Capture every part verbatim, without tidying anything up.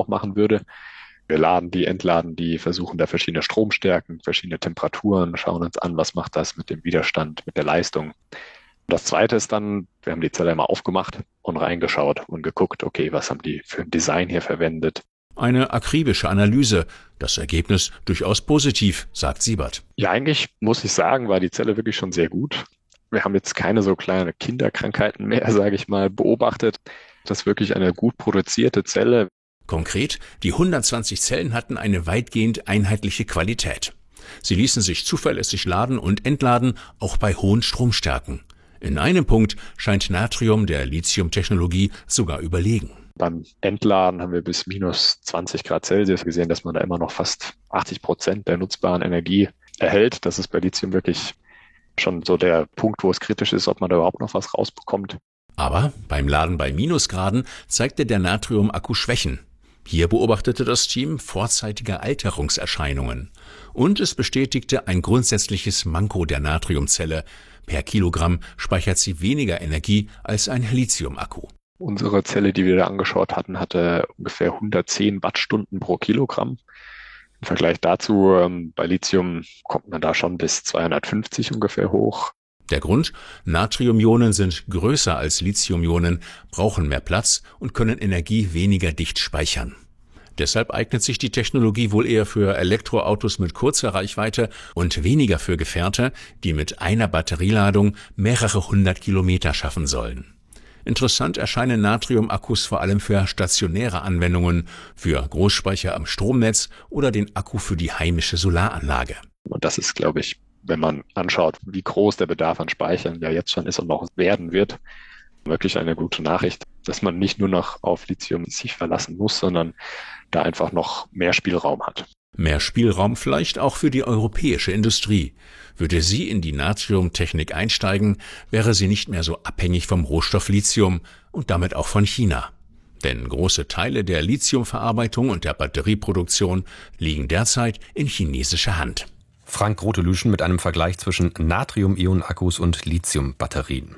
auch machen würde. Wir laden die, entladen die, versuchen da verschiedene Stromstärken, verschiedene Temperaturen, schauen uns an, was macht das mit dem Widerstand, mit der Leistung. Das Zweite ist dann, wir haben die Zelle mal aufgemacht und reingeschaut und geguckt, okay, was haben die für ein Design hier verwendet. Eine akribische Analyse. Das Ergebnis durchaus positiv, sagt Siebert. Ja, eigentlich muss ich sagen, war die Zelle wirklich schon sehr gut. Wir haben jetzt keine so kleine Kinderkrankheiten mehr, sage ich mal, beobachtet. Das ist wirklich eine gut produzierte Zelle. Konkret, die hundertzwanzig Zellen hatten eine weitgehend einheitliche Qualität. Sie ließen sich zuverlässig laden und entladen, auch bei hohen Stromstärken. In einem Punkt scheint Natrium der Lithium-Technologie sogar überlegen. Beim Entladen haben wir bis minus zwanzig Grad Celsius gesehen, dass man da immer noch fast achtzig Prozent der nutzbaren Energie erhält. Das ist bei Lithium wirklich schon so der Punkt, wo es kritisch ist, ob man da überhaupt noch was rausbekommt. Aber beim Laden bei Minusgraden zeigte der Natrium-Akku Schwächen. Hier beobachtete das Team vorzeitige Alterungserscheinungen. Und es bestätigte ein grundsätzliches Manko der Natriumzelle. Per Kilogramm speichert sie weniger Energie als ein Lithium-Akku. Unsere Zelle, die wir da angeschaut hatten, hatte ungefähr hundertzehn Wattstunden pro Kilogramm. Im Vergleich dazu, ähm, bei Lithium kommt man da schon bis zweihundertfünfzig ungefähr hoch. Der Grund? Natriumionen sind größer als Lithiumionen, brauchen mehr Platz und können Energie weniger dicht speichern. Deshalb eignet sich die Technologie wohl eher für Elektroautos mit kurzer Reichweite und weniger für Gefährte, die mit einer Batterieladung mehrere hundert Kilometer schaffen sollen. Interessant erscheinen Natrium-Akkus vor allem für stationäre Anwendungen, für Großspeicher am Stromnetz oder den Akku für die heimische Solaranlage. Und das ist, glaube ich, wenn man anschaut, wie groß der Bedarf an Speichern ja jetzt schon ist und noch werden wird, wirklich eine gute Nachricht, dass man nicht nur noch auf Lithium sich verlassen muss, sondern da einfach noch mehr Spielraum hat. Mehr Spielraum vielleicht auch für die europäische Industrie. Würde sie in die Natriumtechnik einsteigen, wäre sie nicht mehr so abhängig vom Rohstoff Lithium und damit auch von China. Denn große Teile der Lithiumverarbeitung und der Batterieproduktion liegen derzeit in chinesischer Hand. Frank Rotelüschen mit einem Vergleich zwischen Natrium-Ionen-Akkus und Lithium-Batterien.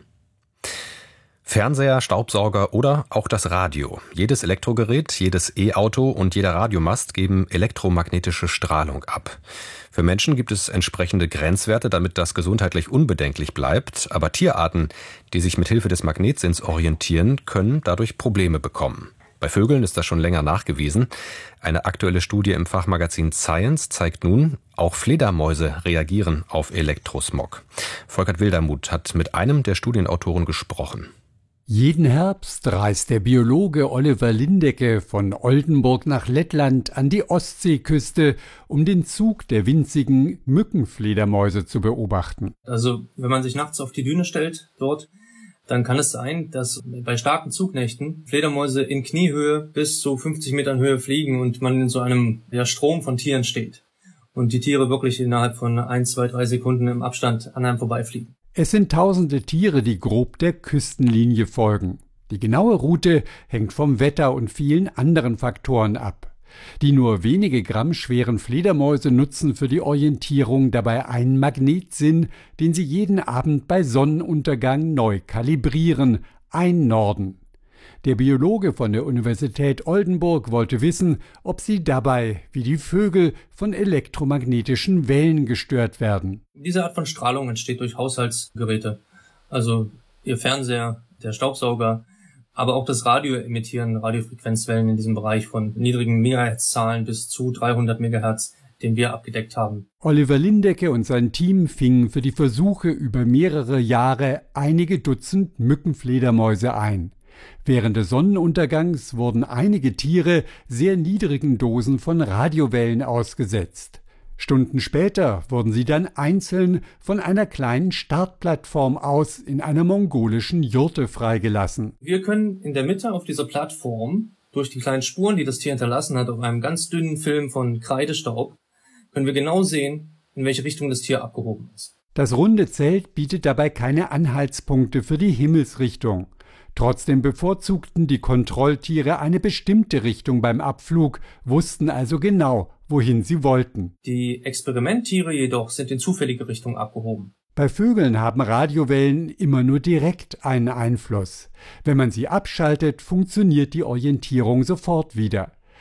Fernseher, Staubsauger oder auch das Radio. Jedes Elektrogerät, jedes E-Auto und jeder Radiomast geben elektromagnetische Strahlung ab. Für Menschen gibt es entsprechende Grenzwerte, damit das gesundheitlich unbedenklich bleibt. Aber Tierarten, die sich mit Hilfe des Magnetsinns orientieren, können dadurch Probleme bekommen. Bei Vögeln ist das schon länger nachgewiesen. Eine aktuelle Studie im Fachmagazin Science zeigt nun, auch Fledermäuse reagieren auf Elektrosmog. Volkert Wildermuth hat mit einem der Studienautoren gesprochen. Jeden Herbst reist der Biologe Oliver Lindecke von Oldenburg nach Lettland an die Ostseeküste, um den Zug der winzigen Mückenfledermäuse zu beobachten. Also wenn man sich nachts auf die Düne stellt dort, dann kann es sein, dass bei starken Zugnächten Fledermäuse in Kniehöhe bis zu fünfzig Metern Höhe fliegen und man in so einem ja, Strom von Tieren steht. Und die Tiere wirklich innerhalb von ein, zwei, drei Sekunden im Abstand an einem vorbeifliegen. Es sind tausende Tiere, die grob der Küstenlinie folgen. Die genaue Route hängt vom Wetter und vielen anderen Faktoren ab. Die nur wenige Gramm schweren Fledermäuse nutzen für die Orientierung dabei einen Magnetsinn, den sie jeden Abend bei Sonnenuntergang neu kalibrieren, einnorden. Der Biologe von der Universität Oldenburg wollte wissen, ob sie dabei, wie die Vögel, von elektromagnetischen Wellen gestört werden. Diese Art von Strahlung entsteht durch Haushaltsgeräte, also Ihr Fernseher, der Staubsauger, aber auch das Radio emittieren Radiofrequenzwellen in diesem Bereich von niedrigen Megahertz-Zahlen bis zu dreihundert Megahertz, den wir abgedeckt haben. Oliver Lindecke und sein Team fingen für die Versuche über mehrere Jahre einige Dutzend Mückenfledermäuse ein. Während des Sonnenuntergangs wurden einige Tiere sehr niedrigen Dosen von Radiowellen ausgesetzt. Stunden später wurden sie dann einzeln von einer kleinen Startplattform aus in einer mongolischen Jurte freigelassen. Wir können in der Mitte auf dieser Plattform, durch die kleinen Spuren, die das Tier hinterlassen hat, auf einem ganz dünnen Film von Kreidestaub, können wir genau sehen, in welche Richtung das Tier abgehoben ist. Das runde Zelt bietet dabei keine Anhaltspunkte für die Himmelsrichtung. Trotzdem bevorzugten die Kontrolltiere eine bestimmte Richtung beim Abflug, wussten also genau, wohin sie wollten. Die Experimenttiere jedoch sind in zufällige Richtung abgehoben. Bei Vögeln haben Radiowellen immer nur direkt einen Einfluss. Wenn man sie abschaltet, funktioniert die Orientierung sofort wieder.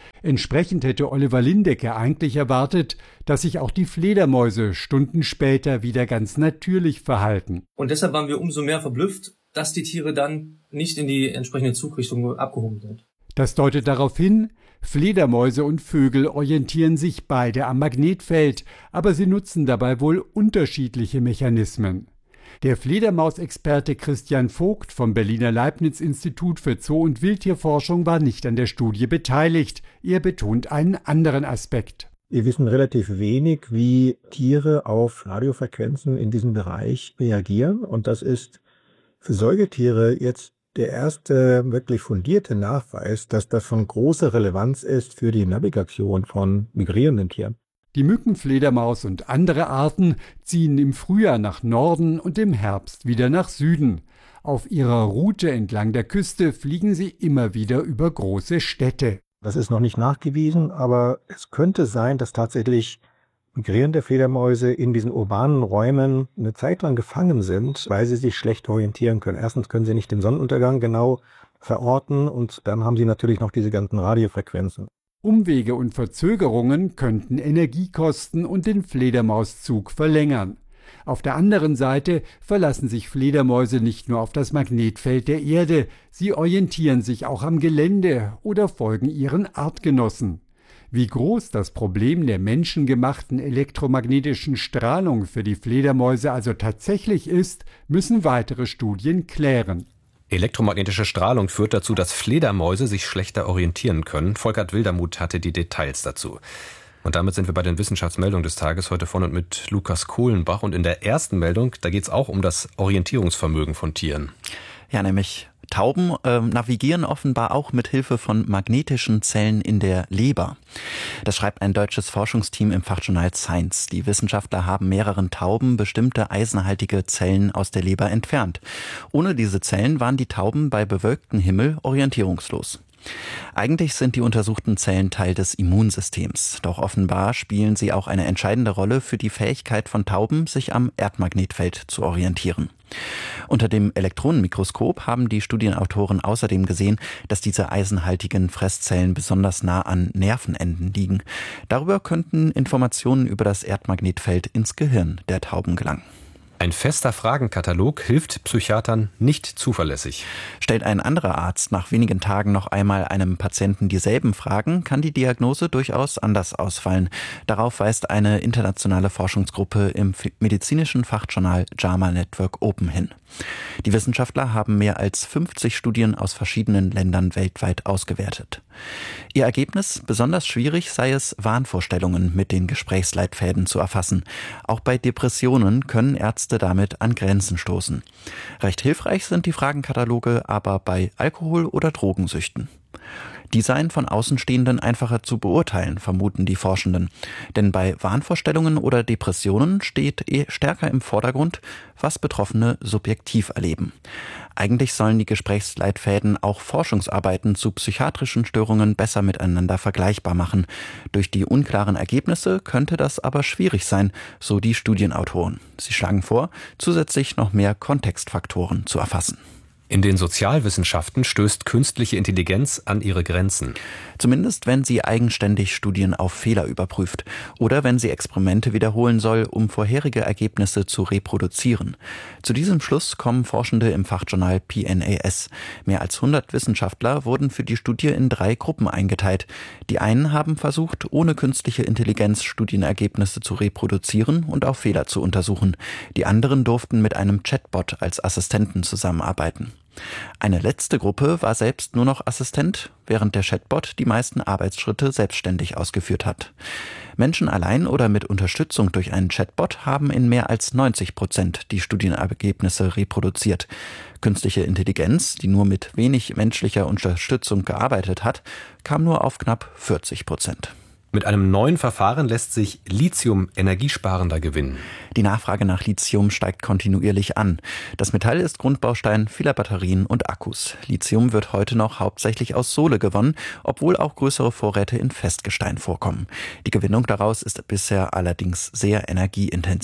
Entsprechend hätte Oliver Lindecker eigentlich erwartet, dass sich auch die Fledermäuse Stunden später wieder ganz natürlich verhalten. Und deshalb waren wir umso mehr verblüfft, dass die Tiere dann nicht in die entsprechende Zugrichtung abgehoben sind. Das deutet darauf hin, Fledermäuse und Vögel orientieren sich beide am Magnetfeld, aber sie nutzen dabei wohl unterschiedliche Mechanismen. Der Fledermausexperte Christian Vogt vom Berliner Leibniz-Institut für Zoo- und Wildtierforschung war nicht an der Studie beteiligt. Er betont einen anderen Aspekt. Wir wissen relativ wenig, wie Tiere auf Radiofrequenzen in diesem Bereich reagieren. Und das ist für Säugetiere jetzt der erste wirklich fundierte Nachweis, dass das von großer Relevanz ist für die Navigation von migrierenden Tieren. Die Mückenfledermaus und andere Arten ziehen im Frühjahr nach Norden und im Herbst wieder nach Süden. Auf ihrer Route entlang der Küste fliegen sie immer wieder über große Städte. Das ist noch nicht nachgewiesen, aber es könnte sein, dass tatsächlich migrierende Fledermäuse in diesen urbanen Räumen eine Zeit lang gefangen sind, weil sie sich schlecht orientieren können. Erstens können sie nicht den Sonnenuntergang genau verorten und dann haben sie natürlich noch diese ganzen Radiofrequenzen. Umwege und Verzögerungen könnten Energiekosten und den Fledermauszug verlängern. Auf der anderen Seite verlassen sich Fledermäuse nicht nur auf das Magnetfeld der Erde, sie orientieren sich auch am Gelände oder folgen ihren Artgenossen. Wie groß das Problem der menschengemachten elektromagnetischen Strahlung für die Fledermäuse also tatsächlich ist, müssen weitere Studien klären. Elektromagnetische Strahlung führt dazu, dass Fledermäuse sich schlechter orientieren können. Volkert Wildermuth hatte die Details dazu. Und damit sind wir bei den Wissenschaftsmeldungen des Tages heute von und mit Lukas Kohlenbach. Und in der ersten Meldung, da geht es auch um das Orientierungsvermögen von Tieren. Ja, nämlich Tauben äh, navigieren offenbar auch mit Hilfe von magnetischen Zellen in der Leber. Das schreibt ein deutsches Forschungsteam im Fachjournal Science. Die Wissenschaftler haben mehreren Tauben bestimmte eisenhaltige Zellen aus der Leber entfernt. Ohne diese Zellen waren die Tauben bei bewölktem Himmel orientierungslos. Eigentlich sind die untersuchten Zellen Teil des Immunsystems, doch offenbar spielen sie auch eine entscheidende Rolle für die Fähigkeit von Tauben, sich am Erdmagnetfeld zu orientieren. Unter dem Elektronenmikroskop haben die Studienautoren außerdem gesehen, dass diese eisenhaltigen Fresszellen besonders nah an Nervenenden liegen. Darüber könnten Informationen über das Erdmagnetfeld ins Gehirn der Tauben gelangen. Ein fester Fragenkatalog hilft Psychiatern nicht zuverlässig. Stellt ein anderer Arzt nach wenigen Tagen noch einmal einem Patienten dieselben Fragen, kann die Diagnose durchaus anders ausfallen. Darauf weist eine internationale Forschungsgruppe im medizinischen Fachjournal JAMA Network Open hin. Die Wissenschaftler haben mehr als fünfzig Studien aus verschiedenen Ländern weltweit ausgewertet. Ihr Ergebnis: besonders schwierig sei es, Wahnvorstellungen mit den Gesprächsleitfäden zu erfassen. Auch bei Depressionen können Ärzte damit an Grenzen stoßen. Recht hilfreich sind die Fragenkataloge aber bei Alkohol- oder Drogensüchten. Die seien von Außenstehenden einfacher zu beurteilen, vermuten die Forschenden. Denn bei Wahnvorstellungen oder Depressionen steht eh stärker im Vordergrund, was Betroffene subjektiv erleben. Eigentlich sollen die Gesprächsleitfäden auch Forschungsarbeiten zu psychiatrischen Störungen besser miteinander vergleichbar machen. Durch die unklaren Ergebnisse könnte das aber schwierig sein, so die Studienautoren. Sie schlagen vor, zusätzlich noch mehr Kontextfaktoren zu erfassen. In den Sozialwissenschaften stößt künstliche Intelligenz an ihre Grenzen. Zumindest wenn sie eigenständig Studien auf Fehler überprüft oder wenn sie Experimente wiederholen soll, um vorherige Ergebnisse zu reproduzieren. Zu diesem Schluss kommen Forschende im Fachjournal P N A S. Mehr als hundert Wissenschaftler wurden für die Studie in drei Gruppen eingeteilt. Die einen haben versucht, ohne künstliche Intelligenz Studienergebnisse zu reproduzieren und auf Fehler zu untersuchen. Die anderen durften mit einem Chatbot als Assistenten zusammenarbeiten. Eine letzte Gruppe war selbst nur noch Assistent, während der Chatbot die meisten Arbeitsschritte selbstständig ausgeführt hat. Menschen allein oder mit Unterstützung durch einen Chatbot haben in mehr als neunzig Prozent die Studienergebnisse reproduziert. Künstliche Intelligenz, die nur mit wenig menschlicher Unterstützung gearbeitet hat, kam nur auf knapp vierzig Prozent. Mit einem neuen Verfahren lässt sich Lithium energiesparender gewinnen. Die Nachfrage nach Lithium steigt kontinuierlich an. Das Metall ist Grundbaustein vieler Batterien und Akkus. Lithium wird heute noch hauptsächlich aus Sohle gewonnen, obwohl auch größere Vorräte in Festgestein vorkommen. Die Gewinnung daraus ist bisher allerdings sehr energieintensiv.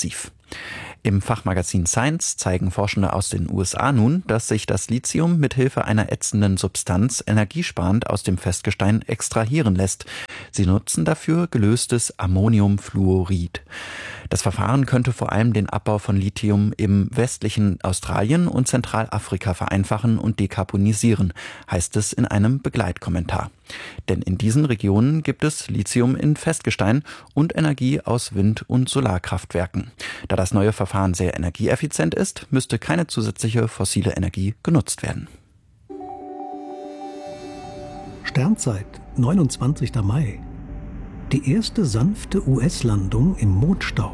Im Fachmagazin Science zeigen Forschende aus den U S A nun, dass sich das Lithium mit Hilfe einer ätzenden Substanz energiesparend aus dem Festgestein extrahieren lässt. Sie nutzen dafür gelöstes Ammoniumfluorid. Das Verfahren könnte vor allem den Abbau von Lithium im westlichen Australien und Zentralafrika vereinfachen und dekarbonisieren, heißt es in einem Begleitkommentar. Denn in diesen Regionen gibt es Lithium in Festgestein und Energie aus Wind- und Solarkraftwerken. Da das neue Verfahren sehr energieeffizient ist, müsste keine zusätzliche fossile Energie genutzt werden. Sternzeit, neunundzwanzigster Mai. Die erste sanfte U S-Landung im Mondstaub.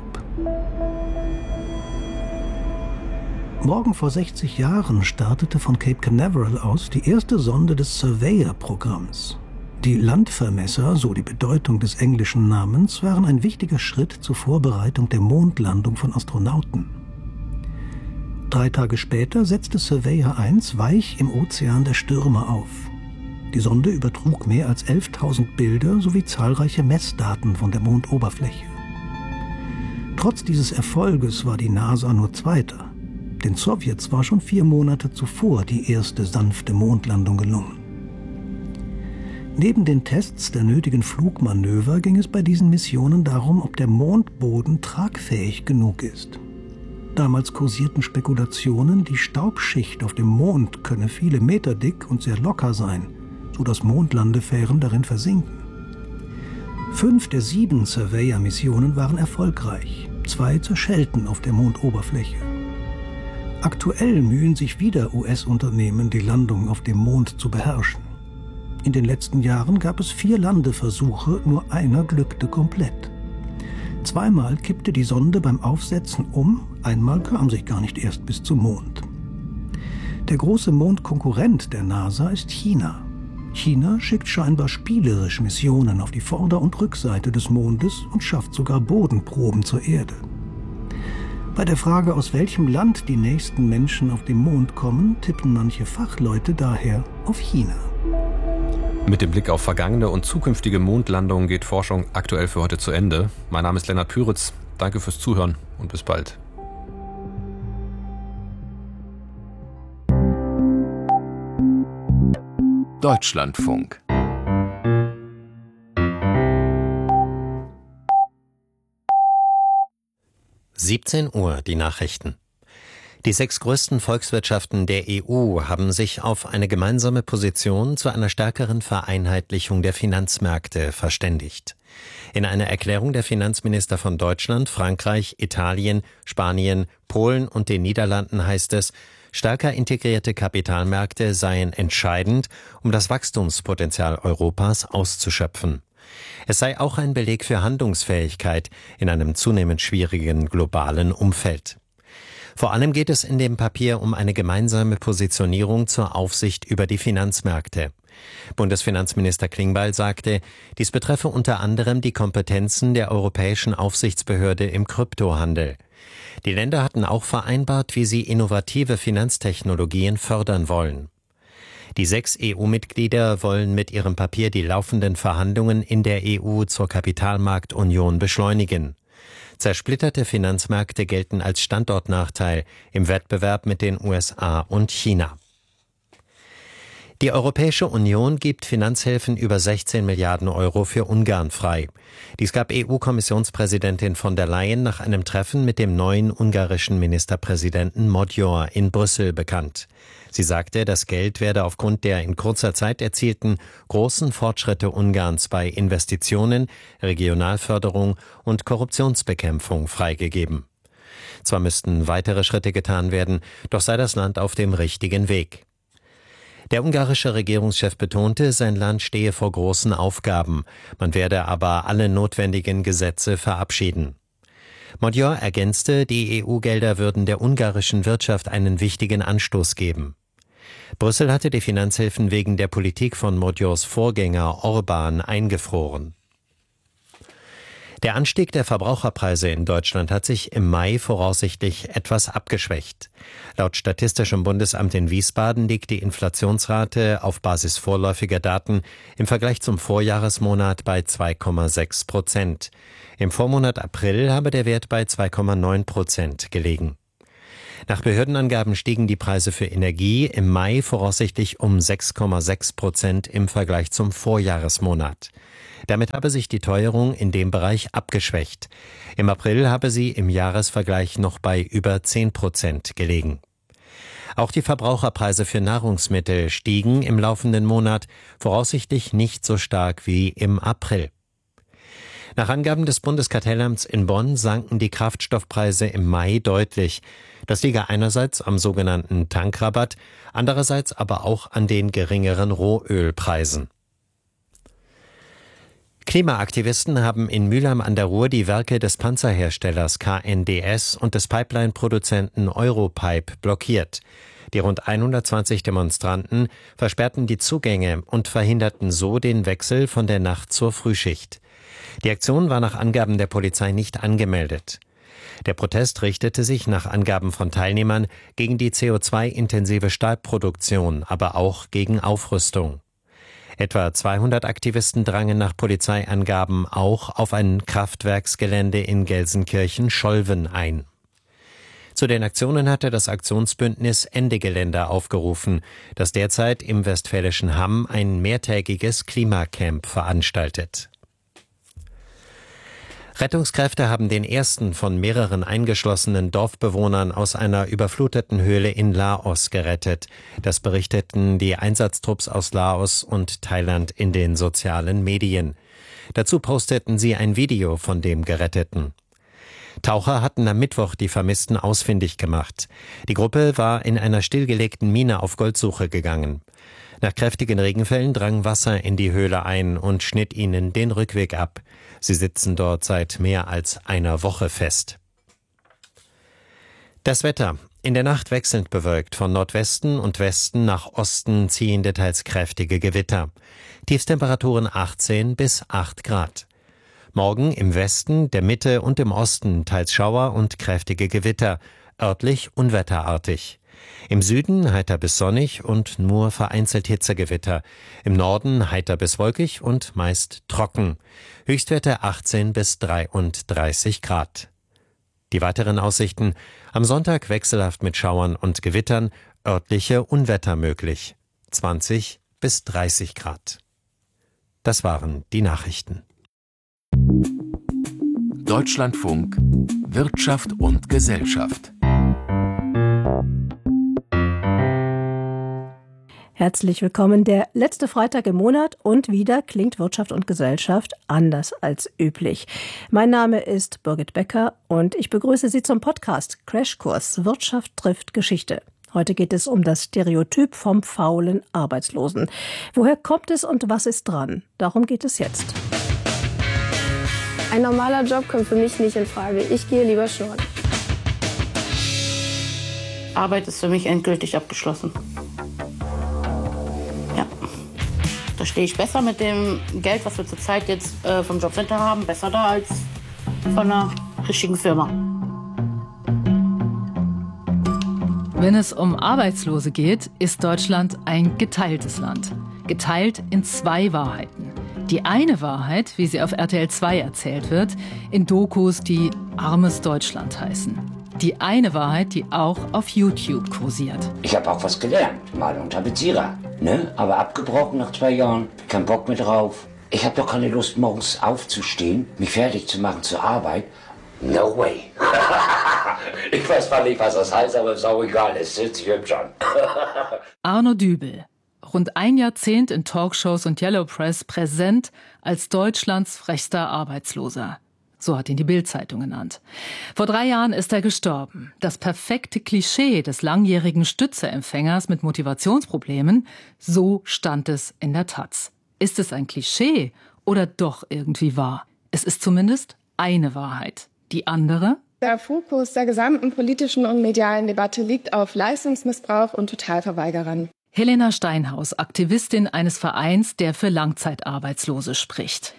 Morgen vor sechzig Jahren startete von Cape Canaveral aus die erste Sonde des Surveyor-Programms. Die Landvermesser, so die Bedeutung des englischen Namens, waren ein wichtiger Schritt zur Vorbereitung der Mondlandung von Astronauten. Drei Tage später setzte Surveyor eins weich im Ozean der Stürme auf. Die Sonde übertrug mehr als elftausend Bilder sowie zahlreiche Messdaten von der Mondoberfläche. Trotz dieses Erfolges war die NASA nur Zweiter. Den Sowjets war schon vier Monate zuvor die erste sanfte Mondlandung gelungen. Neben den Tests der nötigen Flugmanöver ging es bei diesen Missionen darum, ob der Mondboden tragfähig genug ist. Damals kursierten Spekulationen, die Staubschicht auf dem Mond könne viele Meter dick und sehr locker sein, sodass Mondlandefähren darin versinken. Fünf der sieben Surveyor-Missionen waren erfolgreich, zwei zerschellten auf der Mondoberfläche. Aktuell mühen sich wieder U S-Unternehmen, die Landung auf dem Mond zu beherrschen. In den letzten Jahren gab es vier Landeversuche, nur einer glückte komplett. Zweimal kippte die Sonde beim Aufsetzen um, einmal kam sie gar nicht erst bis zum Mond. Der große Mondkonkurrent der NASA ist China. China schickt scheinbar spielerisch Missionen auf die Vorder- und Rückseite des Mondes und schafft sogar Bodenproben zur Erde. Bei der Frage, aus welchem Land die nächsten Menschen auf den Mond kommen, tippen manche Fachleute daher auf China. Mit dem Blick auf vergangene und zukünftige Mondlandungen geht Forschung aktuell für heute zu Ende. Mein Name ist Lennart Püritz. Danke fürs Zuhören und bis bald. Deutschlandfunk. siebzehn Uhr, die Nachrichten. Die sechs größten Volkswirtschaften der E U haben sich auf eine gemeinsame Position zu einer stärkeren Vereinheitlichung der Finanzmärkte verständigt. In einer Erklärung der Finanzminister von Deutschland, Frankreich, Italien, Spanien, Polen und den Niederlanden heißt es, stärker integrierte Kapitalmärkte seien entscheidend, um das Wachstumspotenzial Europas auszuschöpfen. Es sei auch ein Beleg für Handlungsfähigkeit in einem zunehmend schwierigen globalen Umfeld. Vor allem geht es in dem Papier um eine gemeinsame Positionierung zur Aufsicht über die Finanzmärkte. Bundesfinanzminister Klingbeil sagte, dies betreffe unter anderem die Kompetenzen der Europäischen Aufsichtsbehörde im Kryptohandel. Die Länder hatten auch vereinbart, wie sie innovative Finanztechnologien fördern wollen. Die sechs E U-Mitglieder wollen mit ihrem Papier die laufenden Verhandlungen in der E U zur Kapitalmarktunion beschleunigen. Zersplitterte Finanzmärkte gelten als Standortnachteil im Wettbewerb mit den U S A und China. Die Europäische Union gibt Finanzhilfen über sechzehn Milliarden Euro für Ungarn frei. Dies gab E U-Kommissionspräsidentin von der Leyen nach einem Treffen mit dem neuen ungarischen Ministerpräsidenten Magyar in Brüssel bekannt. Sie sagte, das Geld werde aufgrund der in kurzer Zeit erzielten großen Fortschritte Ungarns bei Investitionen, Regionalförderung und Korruptionsbekämpfung freigegeben. Zwar müssten weitere Schritte getan werden, doch sei das Land auf dem richtigen Weg. Der ungarische Regierungschef betonte, sein Land stehe vor großen Aufgaben, man werde aber alle notwendigen Gesetze verabschieden. Magyar ergänzte, die E U-Gelder würden der ungarischen Wirtschaft einen wichtigen Anstoß geben. Brüssel hatte die Finanzhilfen wegen der Politik von Magyars Vorgänger Orbán eingefroren. Der Anstieg der Verbraucherpreise in Deutschland hat sich im Mai voraussichtlich etwas abgeschwächt. Laut Statistischem Bundesamt in Wiesbaden liegt die Inflationsrate auf Basis vorläufiger Daten im Vergleich zum Vorjahresmonat bei zwei Komma sechs Prozent. Im Vormonat April habe der Wert bei zwei Komma neun Prozent gelegen. Nach Behördenangaben stiegen die Preise für Energie im Mai voraussichtlich um sechs Komma sechs Prozent im Vergleich zum Vorjahresmonat. Damit habe sich die Teuerung in dem Bereich abgeschwächt. Im April habe sie im Jahresvergleich noch bei über zehn Prozent gelegen. Auch die Verbraucherpreise für Nahrungsmittel stiegen im laufenden Monat, voraussichtlich nicht so stark wie im April. Nach Angaben des Bundeskartellamts in Bonn sanken die Kraftstoffpreise im Mai deutlich. Das liege einerseits am sogenannten Tankrabatt, andererseits aber auch an den geringeren Rohölpreisen. Klimaaktivisten haben in Mülheim an der Ruhr die Werke des Panzerherstellers K N D S und des Pipeline-Produzenten Europipe blockiert. Die rund hundertzwanzig Demonstranten versperrten die Zugänge und verhinderten so den Wechsel von der Nacht- zur Frühschicht. Die Aktion war nach Angaben der Polizei nicht angemeldet. Der Protest richtete sich nach Angaben von Teilnehmern gegen die C O zwei intensive Stahlproduktion, aber auch gegen Aufrüstung. Etwa zweihundert Aktivisten drangen nach Polizeiangaben auch auf ein Kraftwerksgelände in Gelsenkirchen-Scholven ein. Zu den Aktionen hatte das Aktionsbündnis Ende Gelände aufgerufen, das derzeit im westfälischen Hamm ein mehrtägiges Klimacamp veranstaltet. Rettungskräfte haben den ersten von mehreren eingeschlossenen Dorfbewohnern aus einer überfluteten Höhle in Laos gerettet. Das berichteten die Einsatztrupps aus Laos und Thailand in den sozialen Medien. Dazu posteten sie ein Video von dem Geretteten. Taucher hatten am Mittwoch die Vermissten ausfindig gemacht. Die Gruppe war in einer stillgelegten Mine auf Goldsuche gegangen. Nach kräftigen Regenfällen drang Wasser in die Höhle ein und schnitt ihnen den Rückweg ab. Sie sitzen dort seit mehr als einer Woche fest. Das Wetter. In der Nacht wechselnd bewölkt. Von Nordwesten und Westen nach Osten ziehende teils kräftige Gewitter. Tiefstemperaturen achtzehn bis acht Grad. Morgen im Westen, der Mitte und im Osten teils Schauer und kräftige Gewitter. Örtlich unwetterartig. Im Süden heiter bis sonnig und nur vereinzelt Hitzegewitter. Im Norden heiter bis wolkig und meist trocken. Höchstwerte achtzehn bis dreiunddreißig Grad. Die weiteren Aussichten: am Sonntag wechselhaft mit Schauern und Gewittern, örtliche Unwetter möglich. zwanzig bis dreißig Grad. Das waren die Nachrichten. Deutschlandfunk Wirtschaft und Gesellschaft. Herzlich willkommen, der letzte Freitag im Monat und wieder klingt Wirtschaft und Gesellschaft anders als üblich. Mein Name ist Birgit Becker und ich begrüße Sie zum Podcast Crashkurs Wirtschaft trifft Geschichte. Heute geht es um das Stereotyp vom faulen Arbeitslosen. Woher kommt es und was ist dran? Darum geht es jetzt. Ein normaler Job kommt für mich nicht in Frage. Ich gehe lieber schnorren. Arbeit ist für mich endgültig abgeschlossen. Ja. Da stehe ich besser mit dem Geld, was wir zurzeit jetzt äh, vom Jobcenter haben, besser da als von einer richtigen Firma. Wenn es um Arbeitslose geht, ist Deutschland ein geteiltes Land. Geteilt in zwei Wahrheiten. Die eine Wahrheit, wie sie auf R T L zwei erzählt wird, in Dokus, die Armes Deutschland heißen. Die eine Wahrheit, die auch auf YouTube kursiert. Ich habe auch was gelernt, mal unter Bezieher, ne? Aber abgebrochen nach zwei Jahren, kein Bock mehr drauf. Ich habe doch keine Lust, morgens aufzustehen, mich fertig zu machen zur Arbeit. No way. Ich weiß zwar nicht, was das heißt, aber ist auch egal, es hört sich hübsch an. Arno Dübel. Rund ein Jahrzehnt in Talkshows und Yellow Press präsent als Deutschlands frechster Arbeitsloser. So hat ihn die Bild-Zeitung genannt. Vor drei Jahren ist er gestorben. Das perfekte Klischee des langjährigen Stützeempfängers mit Motivationsproblemen, so stand es in der Taz. Ist es ein Klischee oder doch irgendwie wahr? Es ist zumindest eine Wahrheit. Die andere? Der Fokus der gesamten politischen und medialen Debatte liegt auf Leistungsmissbrauch und Totalverweigerern. Helena Steinhaus, Aktivistin eines Vereins, der für Langzeitarbeitslose spricht.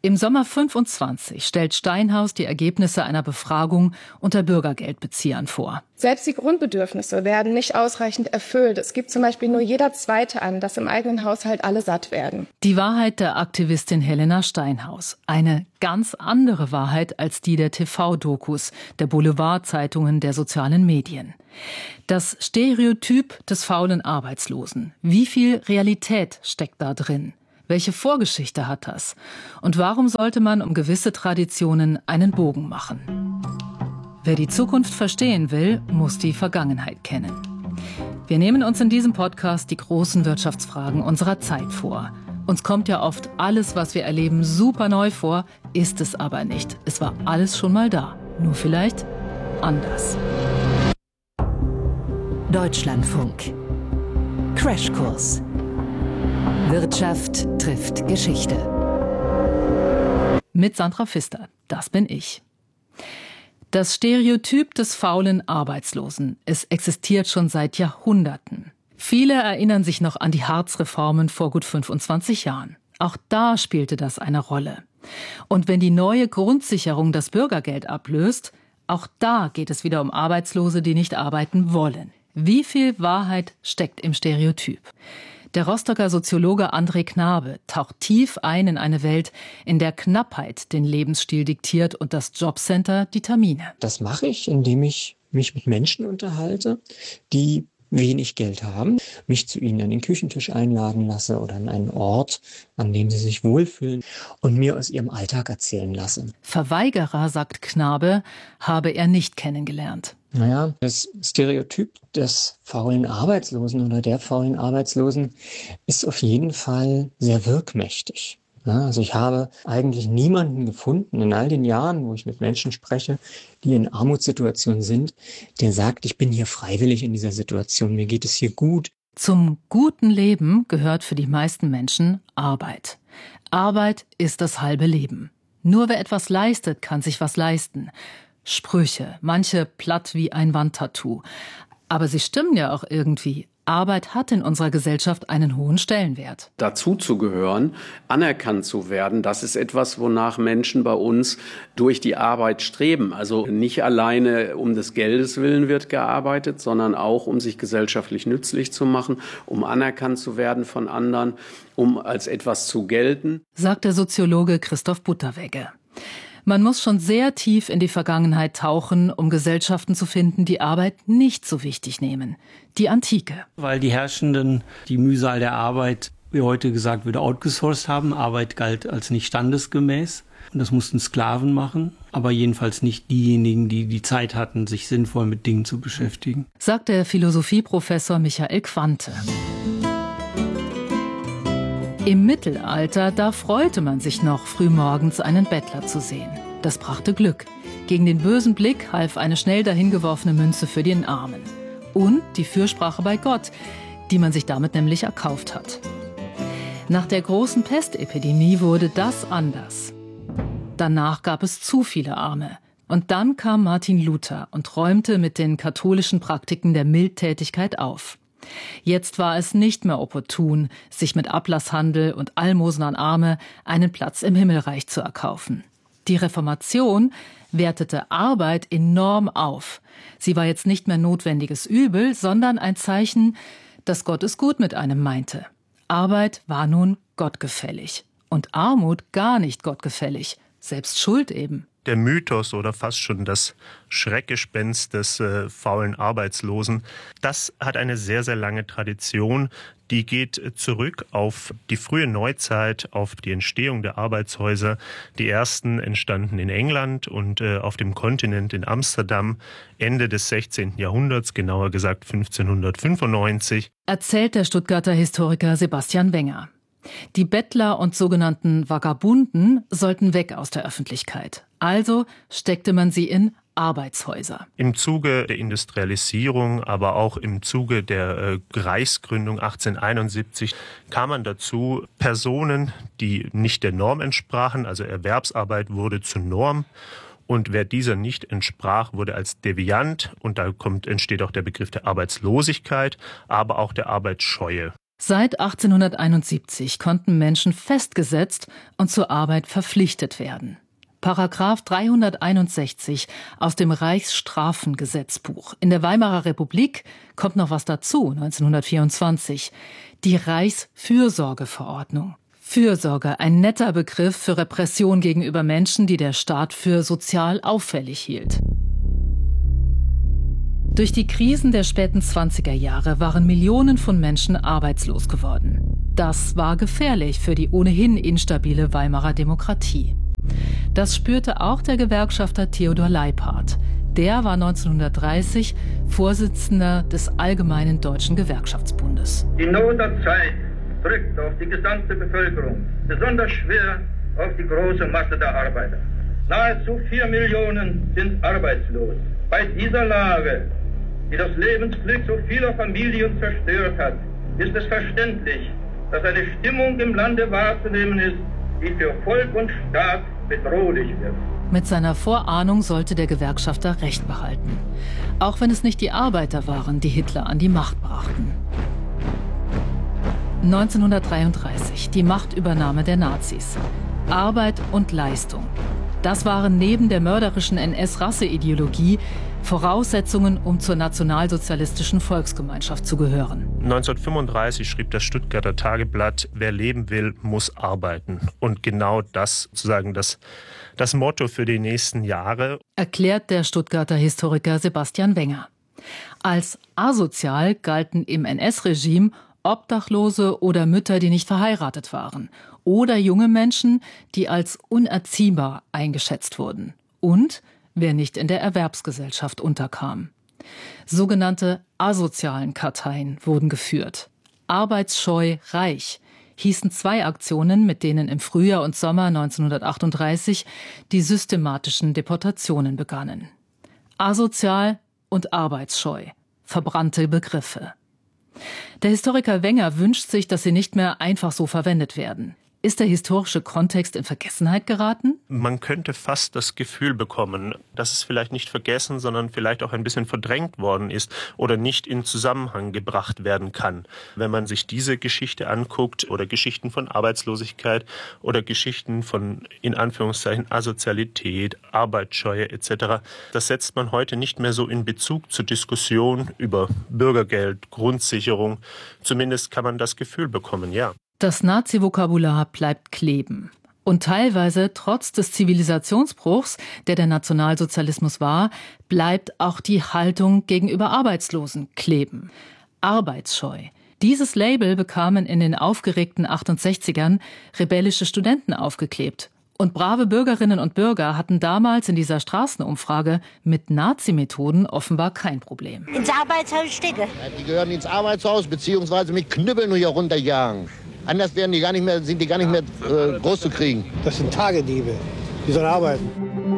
Im Sommer fünfundzwanzig stellt Steinhaus die Ergebnisse einer Befragung unter Bürgergeldbeziehern vor. Selbst die Grundbedürfnisse werden nicht ausreichend erfüllt. Es gibt zum Beispiel nur jeder Zweite an, dass im eigenen Haushalt alle satt werden. Die Wahrheit der Aktivistin Helena Steinhaus. Eine ganz andere Wahrheit als die der T V-Dokus, der Boulevardzeitungen, der sozialen Medien. Das Stereotyp des faulen Arbeitslosen. Wie viel Realität steckt da drin? Welche Vorgeschichte hat das? Und warum sollte man um gewisse Traditionen einen Bogen machen? Wer die Zukunft verstehen will, muss die Vergangenheit kennen. Wir nehmen uns in diesem Podcast die großen Wirtschaftsfragen unserer Zeit vor. Uns kommt ja oft alles, was wir erleben, super neu vor, ist es aber nicht. Es war alles schon mal da, nur vielleicht anders. Deutschlandfunk. Crashkurs. Wirtschaft trifft Geschichte. Mit Sandra Pfister, das bin ich. Das Stereotyp des faulen Arbeitslosen, es existiert schon seit Jahrhunderten. Viele erinnern sich noch an die Hartz-Reformen vor gut fünfundzwanzig Jahren. Auch da spielte das eine Rolle. Und wenn die neue Grundsicherung das Bürgergeld ablöst, auch da geht es wieder um Arbeitslose, die nicht arbeiten wollen. Wie viel Wahrheit steckt im Stereotyp? Der Rostocker Soziologe André Knabe taucht tief ein in eine Welt, in der Knappheit den Lebensstil diktiert und das Jobcenter die Termine. Das mache ich, indem ich mich mit Menschen unterhalte, die wenig Geld haben, mich zu ihnen an den Küchentisch einladen lasse oder an einen Ort, an dem sie sich wohlfühlen und mir aus ihrem Alltag erzählen lasse. Verweigerer, sagt Knabe, habe er nicht kennengelernt. Naja, das Stereotyp des faulen Arbeitslosen oder der faulen Arbeitslosen ist auf jeden Fall sehr wirkmächtig. Ja, also ich habe eigentlich niemanden gefunden in all den Jahren, wo ich mit Menschen spreche, die in Armutssituationen sind, der sagt, ich bin hier freiwillig in dieser Situation, mir geht es hier gut. Zum guten Leben gehört für die meisten Menschen Arbeit. Arbeit ist das halbe Leben. Nur wer etwas leistet, kann sich was leisten. Sprüche, manche platt wie ein Wandtattoo. Aber sie stimmen ja auch irgendwie. Arbeit hat in unserer Gesellschaft einen hohen Stellenwert. Dazu zu gehören, anerkannt zu werden, das ist etwas, wonach Menschen bei uns durch die Arbeit streben. Also nicht alleine um des Geldes willen wird gearbeitet, sondern auch um sich gesellschaftlich nützlich zu machen, um anerkannt zu werden von anderen, um als etwas zu gelten. Sagt der Soziologe Christoph Butterwegge. Man muss schon sehr tief in die Vergangenheit tauchen, um Gesellschaften zu finden, die Arbeit nicht so wichtig nehmen. Die Antike. Weil die Herrschenden die Mühsal der Arbeit, wie heute gesagt wird, outgesourced haben. Arbeit galt als nicht standesgemäß. Und das mussten Sklaven machen, aber jedenfalls nicht diejenigen, die die Zeit hatten, sich sinnvoll mit Dingen zu beschäftigen. Sagt der Philosophieprofessor Michael Quante. Im Mittelalter, da freute man sich noch, frühmorgens einen Bettler zu sehen. Das brachte Glück. Gegen den bösen Blick half eine schnell dahingeworfene Münze für den Armen. Und die Fürsprache bei Gott, die man sich damit nämlich erkauft hat. Nach der großen Pestepidemie wurde das anders. Danach gab es zu viele Arme. Und dann kam Martin Luther und räumte mit den katholischen Praktiken der Mildtätigkeit auf. Jetzt war es nicht mehr opportun, sich mit Ablasshandel und Almosen an Arme einen Platz im Himmelreich zu erkaufen. Die Reformation wertete Arbeit enorm auf. Sie war jetzt nicht mehr notwendiges Übel, sondern ein Zeichen, dass Gott es gut mit einem meinte. Arbeit war nun gottgefällig und Armut gar nicht gottgefällig, selbst Schuld eben. Der Mythos oder fast schon das Schreckgespenst des äh, faulen Arbeitslosen, das hat eine sehr, sehr lange Tradition. Die geht zurück auf die frühe Neuzeit, auf die Entstehung der Arbeitshäuser. Die ersten entstanden in England und äh, auf dem Kontinent in Amsterdam Ende des sechzehnten Jahrhunderts, genauer gesagt fünfzehnhundertfünfundneunzig. Erzählt der Stuttgarter Historiker Sebastian Wenger. Die Bettler und sogenannten Vagabunden sollten weg aus der Öffentlichkeit. Also steckte man sie in Arbeitshäuser. Im Zuge der Industrialisierung, aber auch im Zuge der äh, Reichsgründung achtzehnhunderteinundsiebzig kam man dazu, Personen, die nicht der Norm entsprachen, also Erwerbsarbeit wurde zur Norm. Und wer dieser nicht entsprach, wurde als deviant, und da kommt, entsteht auch der Begriff der Arbeitslosigkeit, aber auch der Arbeitsscheue. Seit achtzehnhunderteinundsiebzig konnten Menschen festgesetzt und zur Arbeit verpflichtet werden. Paragraph dreihunderteinundsechzig aus dem Reichsstrafengesetzbuch. In der Weimarer Republik kommt noch was dazu, neunzehnhundertvierundzwanzig. Die Reichsfürsorgeverordnung. Fürsorge, ein netter Begriff für Repression gegenüber Menschen, die der Staat für sozial auffällig hielt. Durch die Krisen der späten zwanziger Jahre waren Millionen von Menschen arbeitslos geworden. Das war gefährlich für die ohnehin instabile Weimarer Demokratie. Das spürte auch der Gewerkschafter Theodor Leiphardt. Der war neunzehnhundertdreißig Vorsitzender des Allgemeinen Deutschen Gewerkschaftsbundes. Die Not der Zeit drückt auf die gesamte Bevölkerung, besonders schwer auf die große Masse der Arbeiter. Nahezu vier Millionen sind arbeitslos. Bei dieser Lage, die das Lebensglück so vieler Familien zerstört hat, ist es verständlich, dass eine Stimmung im Lande wahrzunehmen ist, die für Volk und Staat bedrohlich wird. Mit seiner Vorahnung sollte der Gewerkschafter Recht behalten. Auch wenn es nicht die Arbeiter waren, die Hitler an die Macht brachten. neunzehnhundertdreiunddreißig, die Machtübernahme der Nazis. Arbeit und Leistung. Das waren neben der mörderischen N S-Rasseideologie Voraussetzungen, um zur nationalsozialistischen Volksgemeinschaft zu gehören. neunzehnhundertfünfunddreißig schrieb das Stuttgarter Tageblatt, wer leben will, muss arbeiten. Und genau das sozusagen das, das Motto für die nächsten Jahre. Erklärt der Stuttgarter Historiker Sebastian Wenger. Als asozial galten im N S-Regime Obdachlose oder Mütter, die nicht verheiratet waren. Oder junge Menschen, die als unerziehbar eingeschätzt wurden. Und wer nicht in der Erwerbsgesellschaft unterkam. Sogenannte asozialen Karteien wurden geführt. Arbeitsscheu reich hießen zwei Aktionen, mit denen im Frühjahr und Sommer neunzehnhundertachtunddreißig die systematischen Deportationen begannen. Asozial und arbeitsscheu, verbrannte Begriffe. Der Historiker Wenger wünscht sich, dass sie nicht mehr einfach so verwendet werden. Ist der historische Kontext in Vergessenheit geraten? Man könnte fast das Gefühl bekommen, dass es vielleicht nicht vergessen, sondern vielleicht auch ein bisschen verdrängt worden ist oder nicht in Zusammenhang gebracht werden kann. Wenn man sich diese Geschichte anguckt oder Geschichten von Arbeitslosigkeit oder Geschichten von, in Anführungszeichen, Asozialität, Arbeitsscheue et cetera, das setzt man heute nicht mehr so in Bezug zur Diskussion über Bürgergeld, Grundsicherung. Zumindest kann man das Gefühl bekommen, ja. Das Nazi-Vokabular bleibt kleben. Und teilweise, trotz des Zivilisationsbruchs, der der Nationalsozialismus war, bleibt auch die Haltung gegenüber Arbeitslosen kleben. Arbeitsscheu. Dieses Label bekamen in den aufgeregten achtundsechzigern rebellische Studenten aufgeklebt. Und brave Bürgerinnen und Bürger hatten damals in dieser Straßenumfrage mit Nazi-Methoden offenbar kein Problem. Ins Arbeitshaus stecke. Ja, die gehören ins Arbeitshaus, beziehungsweise mit Knüppeln hier runterjagen. Anders werden die gar nicht mehr, sind die gar nicht mehr äh, groß zu kriegen. Das sind Tagediebe. Die sollen arbeiten.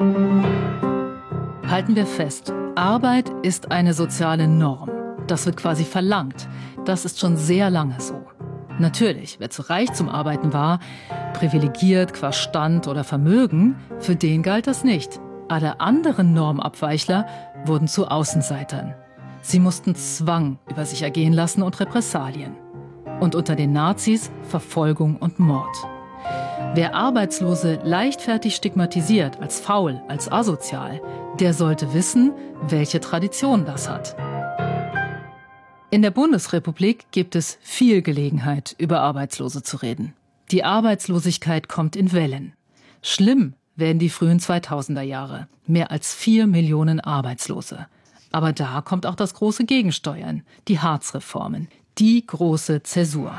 Halten wir fest, Arbeit ist eine soziale Norm. Das wird quasi verlangt. Das ist schon sehr lange so. Natürlich, wer zu reich zum Arbeiten war, privilegiert qua Stand oder Vermögen, für den galt das nicht. Alle anderen Normabweichler wurden zu Außenseitern. Sie mussten Zwang über sich ergehen lassen und Repressalien. Und unter den Nazis Verfolgung und Mord. Wer Arbeitslose leichtfertig stigmatisiert, als faul, als asozial, der sollte wissen, welche Tradition das hat. In der Bundesrepublik gibt es viel Gelegenheit, über Arbeitslose zu reden. Die Arbeitslosigkeit kommt in Wellen. Schlimm werden die frühen zweitausender Jahre. Mehr als vier Millionen Arbeitslose. Aber da kommt auch das große Gegensteuern, die Hartz-Reformen. Die große Zäsur.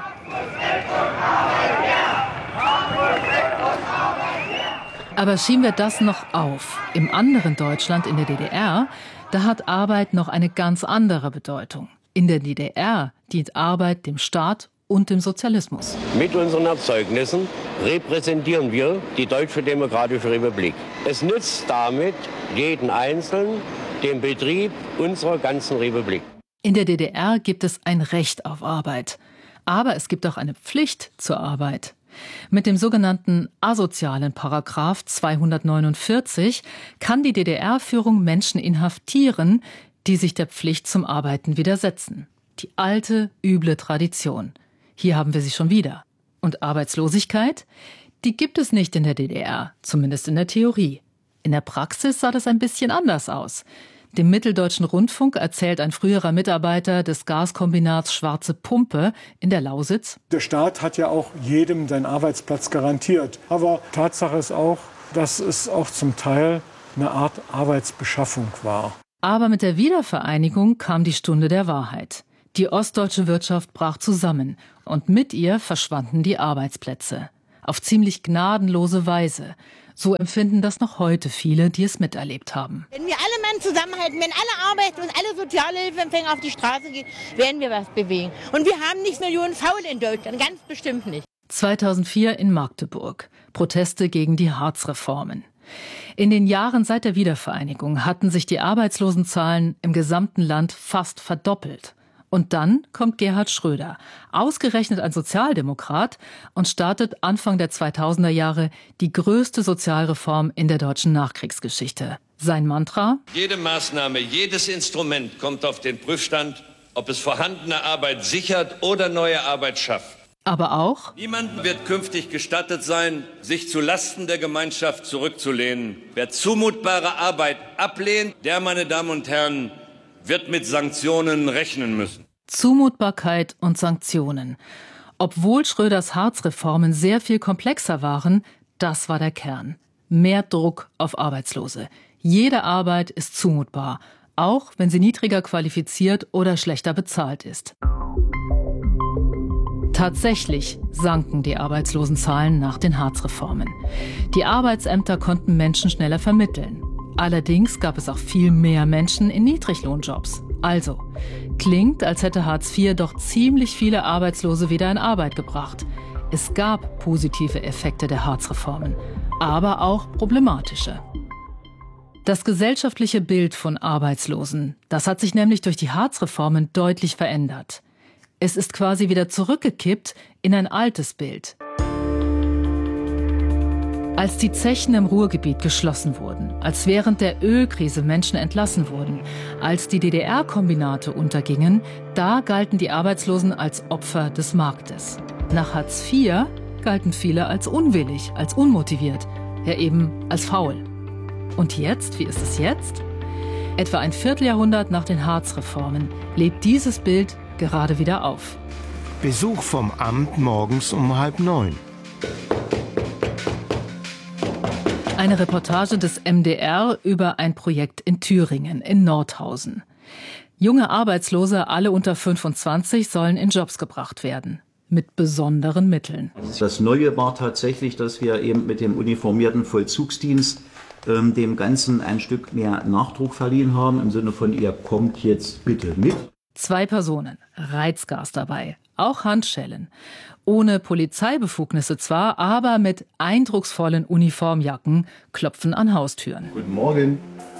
Aber schieben wir das noch auf. Im anderen Deutschland, in der D D R, da hat Arbeit noch eine ganz andere Bedeutung. In der D D R dient Arbeit dem Staat und dem Sozialismus. Mit unseren Erzeugnissen repräsentieren wir die Deutsche Demokratische Republik. Es nützt damit jeden Einzelnen, den Betrieb unserer ganzen Republik. In der D D R gibt es ein Recht auf Arbeit. Aber es gibt auch eine Pflicht zur Arbeit. Mit dem sogenannten asozialen Paragraph zweihundertneunundvierzig kann die D D R-Führung Menschen inhaftieren, die sich der Pflicht zum Arbeiten widersetzen. Die alte, üble Tradition. Hier haben wir sie schon wieder. Und Arbeitslosigkeit? Die gibt es nicht in der D D R, zumindest in der Theorie. In der Praxis sah das ein bisschen anders aus. Dem Mitteldeutschen Rundfunk erzählt ein früherer Mitarbeiter des Gaskombinats Schwarze Pumpe in der Lausitz: Der Staat hat ja auch jedem seinen Arbeitsplatz garantiert. Aber Tatsache ist auch, dass es auch zum Teil eine Art Arbeitsbeschaffung war. Aber mit der Wiedervereinigung kam die Stunde der Wahrheit. Die ostdeutsche Wirtschaft brach zusammen und mit ihr verschwanden die Arbeitsplätze. Auf ziemlich gnadenlose Weise. So empfinden das noch heute viele, die es miterlebt haben. Wenn wir alle Mann zusammenhalten, wenn alle Arbeit und alle Sozialhilfeempfänger auf die Straße gehen, werden wir was bewegen. Und wir haben nicht Millionen Faul in Deutschland, ganz bestimmt nicht. zweitausendvier in Magdeburg. Proteste gegen die Hartz-Reformen. In den Jahren seit der Wiedervereinigung hatten sich die Arbeitslosenzahlen im gesamten Land fast verdoppelt. Und dann kommt Gerhard Schröder, ausgerechnet ein Sozialdemokrat, und startet Anfang der zweitausender Jahre die größte Sozialreform in der deutschen Nachkriegsgeschichte. Sein Mantra: Jede Maßnahme, jedes Instrument kommt auf den Prüfstand, ob es vorhandene Arbeit sichert oder neue Arbeit schafft. Aber auch: Niemandem wird künftig gestattet sein, sich zu Lasten der Gemeinschaft zurückzulehnen. Wer zumutbare Arbeit ablehnt, der, meine Damen und Herren, wird mit Sanktionen rechnen müssen. Zumutbarkeit und Sanktionen. Obwohl Schröders Hartz-Reformen sehr viel komplexer waren, das war der Kern. Mehr Druck auf Arbeitslose. Jede Arbeit ist zumutbar, auch wenn sie niedriger qualifiziert oder schlechter bezahlt ist. Tatsächlich sanken die Arbeitslosenzahlen nach den Hartz-Reformen. Die Arbeitsämter konnten Menschen schneller vermitteln. Allerdings gab es auch viel mehr Menschen in Niedriglohnjobs. Also, klingt, als hätte Hartz vier doch ziemlich viele Arbeitslose wieder in Arbeit gebracht. Es gab positive Effekte der Hartz-Reformen, aber auch problematische. Das gesellschaftliche Bild von Arbeitslosen, das hat sich nämlich durch die Hartz-Reformen deutlich verändert. Es ist quasi wieder zurückgekippt in ein altes Bild. Als die Zechen im Ruhrgebiet geschlossen wurden, als während der Ölkrise Menschen entlassen wurden, als die D D R-Kombinate untergingen, da galten die Arbeitslosen als Opfer des Marktes. Nach Hartz vier galten viele als unwillig, als unmotiviert, ja eben als faul. Und jetzt, wie ist es jetzt? Etwa ein Vierteljahrhundert nach den Hartz-Reformen lebt dieses Bild gerade wieder auf. Besuch vom Amt morgens um halb neun. Eine Reportage des M D R über ein Projekt in Thüringen, in Nordhausen. Junge Arbeitslose, alle unter fünfundzwanzig, sollen in Jobs gebracht werden. Mit besonderen Mitteln. Das Neue war tatsächlich, dass wir eben mit dem uniformierten Vollzugsdienst ähm, dem Ganzen ein Stück mehr Nachdruck verliehen haben. Im Sinne von, ihr kommt jetzt bitte mit. Zwei Personen, Reizgas dabei, auch Handschellen. Ohne Polizeibefugnisse zwar, aber mit eindrucksvollen Uniformjacken, klopfen an Haustüren. Guten Morgen.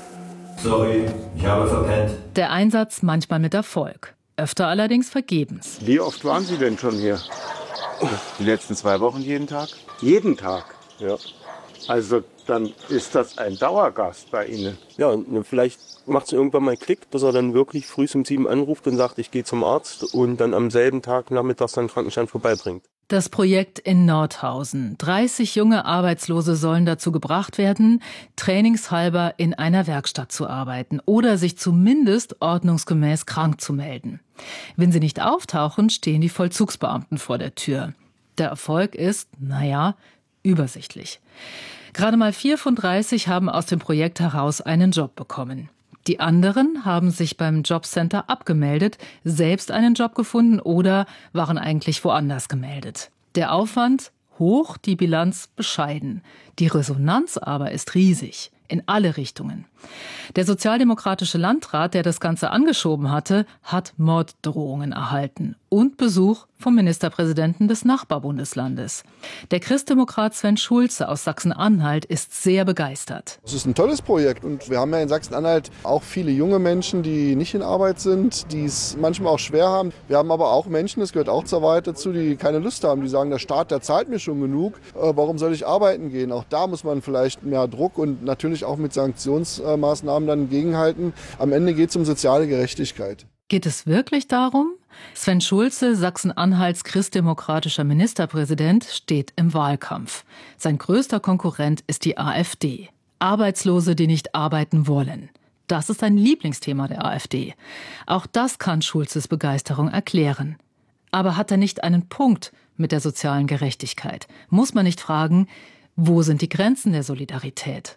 Sorry, ich habe verpennt. Der Einsatz manchmal mit Erfolg, öfter allerdings vergebens. Wie oft waren Sie denn schon hier? Die letzten zwei Wochen jeden Tag? Jeden Tag? Ja. Also dann ist das ein Dauergast bei Ihnen. Ja, vielleicht macht es irgendwann mal Klick, dass er dann wirklich früh um sieben anruft und sagt, ich gehe zum Arzt und dann am selben Tag nachmittags seinen Krankenschein vorbeibringt. Das Projekt in Nordhausen. dreißig junge Arbeitslose sollen dazu gebracht werden, trainingshalber in einer Werkstatt zu arbeiten oder sich zumindest ordnungsgemäß krank zu melden. Wenn sie nicht auftauchen, stehen die Vollzugsbeamten vor der Tür. Der Erfolg ist, naja, übersichtlich. Gerade mal vier von dreißig haben aus dem Projekt heraus einen Job bekommen. Die anderen haben sich beim Jobcenter abgemeldet, selbst einen Job gefunden oder waren eigentlich woanders gemeldet. Der Aufwand hoch, die Bilanz bescheiden. Die Resonanz aber ist riesig, in alle Richtungen. Der sozialdemokratische Landrat, der das Ganze angeschoben hatte, hat Morddrohungen erhalten und Besuch vom Ministerpräsidenten des Nachbarbundeslandes. Der Christdemokrat Sven Schulze aus Sachsen-Anhalt ist sehr begeistert. Es ist ein tolles Projekt und wir haben ja in Sachsen-Anhalt auch viele junge Menschen, die nicht in Arbeit sind, die es manchmal auch schwer haben. Wir haben aber auch Menschen, das gehört auch zur Wahrheit dazu, die keine Lust haben, die sagen, der Staat, der zahlt mir schon genug, warum soll ich arbeiten gehen? Auch da muss man vielleicht mehr Druck und natürlich auch mit Sanktionsmaßnahmen dann gegenhalten. Am Ende geht es um soziale Gerechtigkeit. Geht es wirklich darum? Sven Schulze, Sachsen-Anhalts christdemokratischer Ministerpräsident, steht im Wahlkampf. Sein größter Konkurrent ist die AfD. Arbeitslose, die nicht arbeiten wollen. Das ist ein Lieblingsthema der AfD. Auch das kann Schulzes Begeisterung erklären. Aber hat er nicht einen Punkt mit der sozialen Gerechtigkeit? Muss man nicht fragen, wo sind die Grenzen der Solidarität?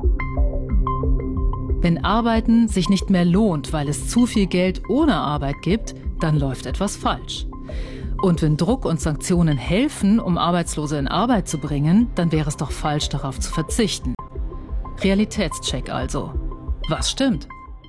Wenn Arbeiten sich nicht mehr lohnt, weil es zu viel Geld ohne Arbeit gibt, dann läuft etwas falsch. Und wenn Druck und Sanktionen helfen, um Arbeitslose in Arbeit zu bringen, dann wäre es doch falsch, darauf zu verzichten. Realitätscheck also. Was stimmt?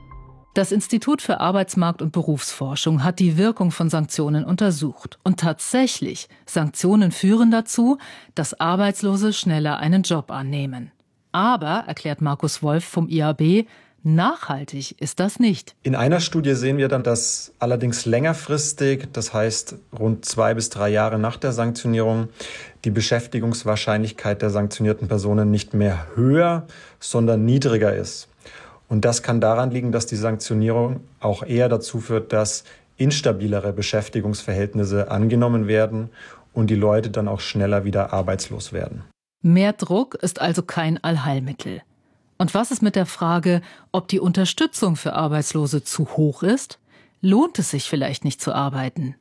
Das Institut für Arbeitsmarkt- und Berufsforschung hat die Wirkung von Sanktionen untersucht. Und tatsächlich, Sanktionen führen dazu, dass Arbeitslose schneller einen Job annehmen. Aber, erklärt Markus Wolf vom I A B, nachhaltig ist das nicht. In einer Studie sehen wir dann, dass allerdings längerfristig, das heißt rund zwei bis drei Jahre nach der Sanktionierung, die Beschäftigungswahrscheinlichkeit der sanktionierten Personen nicht mehr höher, sondern niedriger ist. Und das kann daran liegen, dass die Sanktionierung auch eher dazu führt, dass instabilere Beschäftigungsverhältnisse angenommen werden und die Leute dann auch schneller wieder arbeitslos werden. Mehr Druck ist also kein Allheilmittel. Und was ist mit der Frage, ob die Unterstützung für Arbeitslose zu hoch ist? Lohnt es sich vielleicht nicht zu arbeiten?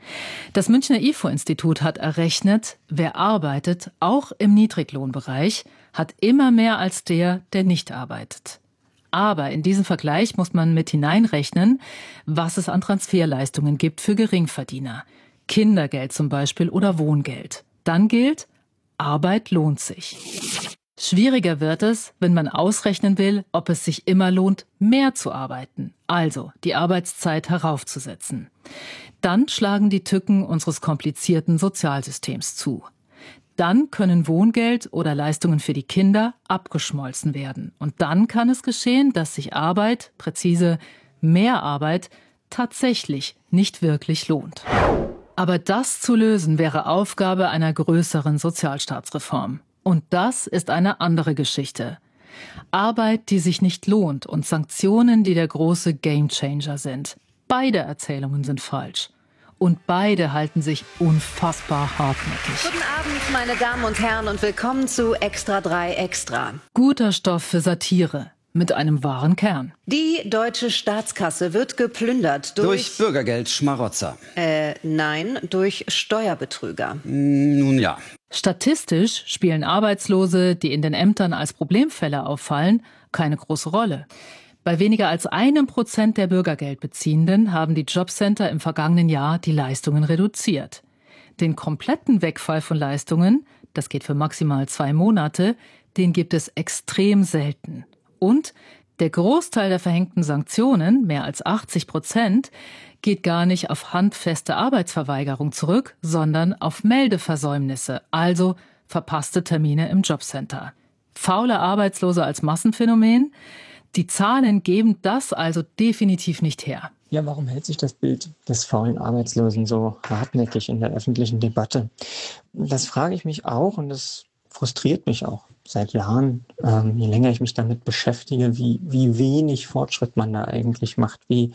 Das Münchner I F O-Institut hat errechnet, wer arbeitet, auch im Niedriglohnbereich, hat immer mehr als der, der nicht arbeitet. Aber in diesen Vergleich muss man mit hineinrechnen, was es an Transferleistungen gibt für Geringverdiener. Kindergeld zum Beispiel oder Wohngeld. Dann gilt, Arbeit lohnt sich. Schwieriger wird es, wenn man ausrechnen will, ob es sich immer lohnt, mehr zu arbeiten, also die Arbeitszeit heraufzusetzen. Dann schlagen die Tücken unseres komplizierten Sozialsystems zu. Dann können Wohngeld oder Leistungen für die Kinder abgeschmolzen werden. Und dann kann es geschehen, dass sich Arbeit, präzise mehr Arbeit, tatsächlich nicht wirklich lohnt. Aber das zu lösen wäre Aufgabe einer größeren Sozialstaatsreform. Und das ist eine andere Geschichte. Arbeit, die sich nicht lohnt und Sanktionen, die der große Gamechanger sind. Beide Erzählungen sind falsch. Und beide halten sich unfassbar hartnäckig. Guten Abend, meine Damen und Herren, und willkommen zu Extra drei Extra. Guter Stoff für Satire. Mit einem wahren Kern. Die deutsche Staatskasse wird geplündert durch... Durch Bürgergeldschmarotzer. Äh, nein, durch Steuerbetrüger. Nun ja. Statistisch spielen Arbeitslose, die in den Ämtern als Problemfälle auffallen, keine große Rolle. Bei weniger als einem Prozent der Bürgergeldbeziehenden haben die Jobcenter im vergangenen Jahr die Leistungen reduziert. Den kompletten Wegfall von Leistungen, das geht für maximal zwei Monate, den gibt es extrem selten. Und der Großteil der verhängten Sanktionen, mehr als achtzig Prozent, geht gar nicht auf handfeste Arbeitsverweigerung zurück, sondern auf Meldeversäumnisse, also verpasste Termine im Jobcenter. Faule Arbeitslose als Massenphänomen? Die Zahlen geben das also definitiv nicht her. Ja, warum hält sich das Bild des faulen Arbeitslosen so hartnäckig in der öffentlichen Debatte? Das frage ich mich auch und das frustriert mich auch seit Jahren, ähm, je länger ich mich damit beschäftige, wie, wie wenig Fortschritt man da eigentlich macht, wie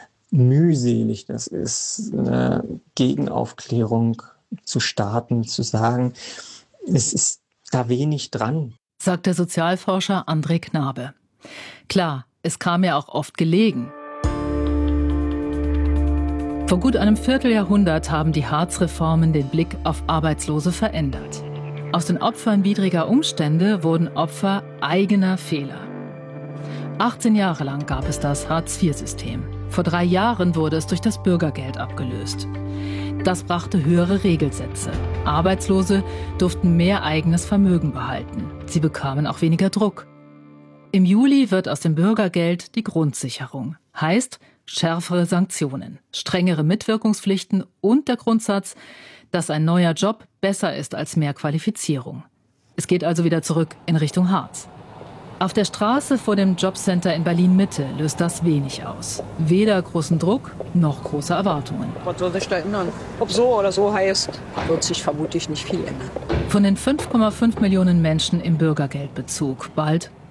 mühselig das ist, eine Gegenaufklärung zu starten, zu sagen, es ist da wenig dran. Sagt der Sozialforscher André Knabe. Klar, es kam ja auch oft gelegen. Vor gut einem Vierteljahrhundert haben die Hartz-Reformen den Blick auf Arbeitslose verändert. Aus den Opfern widriger Umstände wurden Opfer eigener Fehler. achtzehn Jahre lang gab es das Hartz-vier-System. Vor drei Jahren wurde es durch das Bürgergeld abgelöst. Das brachte höhere Regelsätze. Arbeitslose durften mehr eigenes Vermögen behalten. Sie bekamen auch weniger Druck. Im Juli wird aus dem Bürgergeld die Grundsicherung. Heißt, schärfere Sanktionen, strengere Mitwirkungspflichten und der Grundsatz, dass ein neuer Job besser ist als mehr Qualifizierung. Es geht also wieder zurück in Richtung Hartz. Auf der Straße vor dem Jobcenter in Berlin-Mitte löst das wenig aus. Weder großen Druck noch große Erwartungen. Was soll sich da ändern? Ob so oder so heißt, wird sich vermutlich nicht viel ändern. Von den fünf Komma fünf Millionen Menschen im Bürgergeldbezug, bald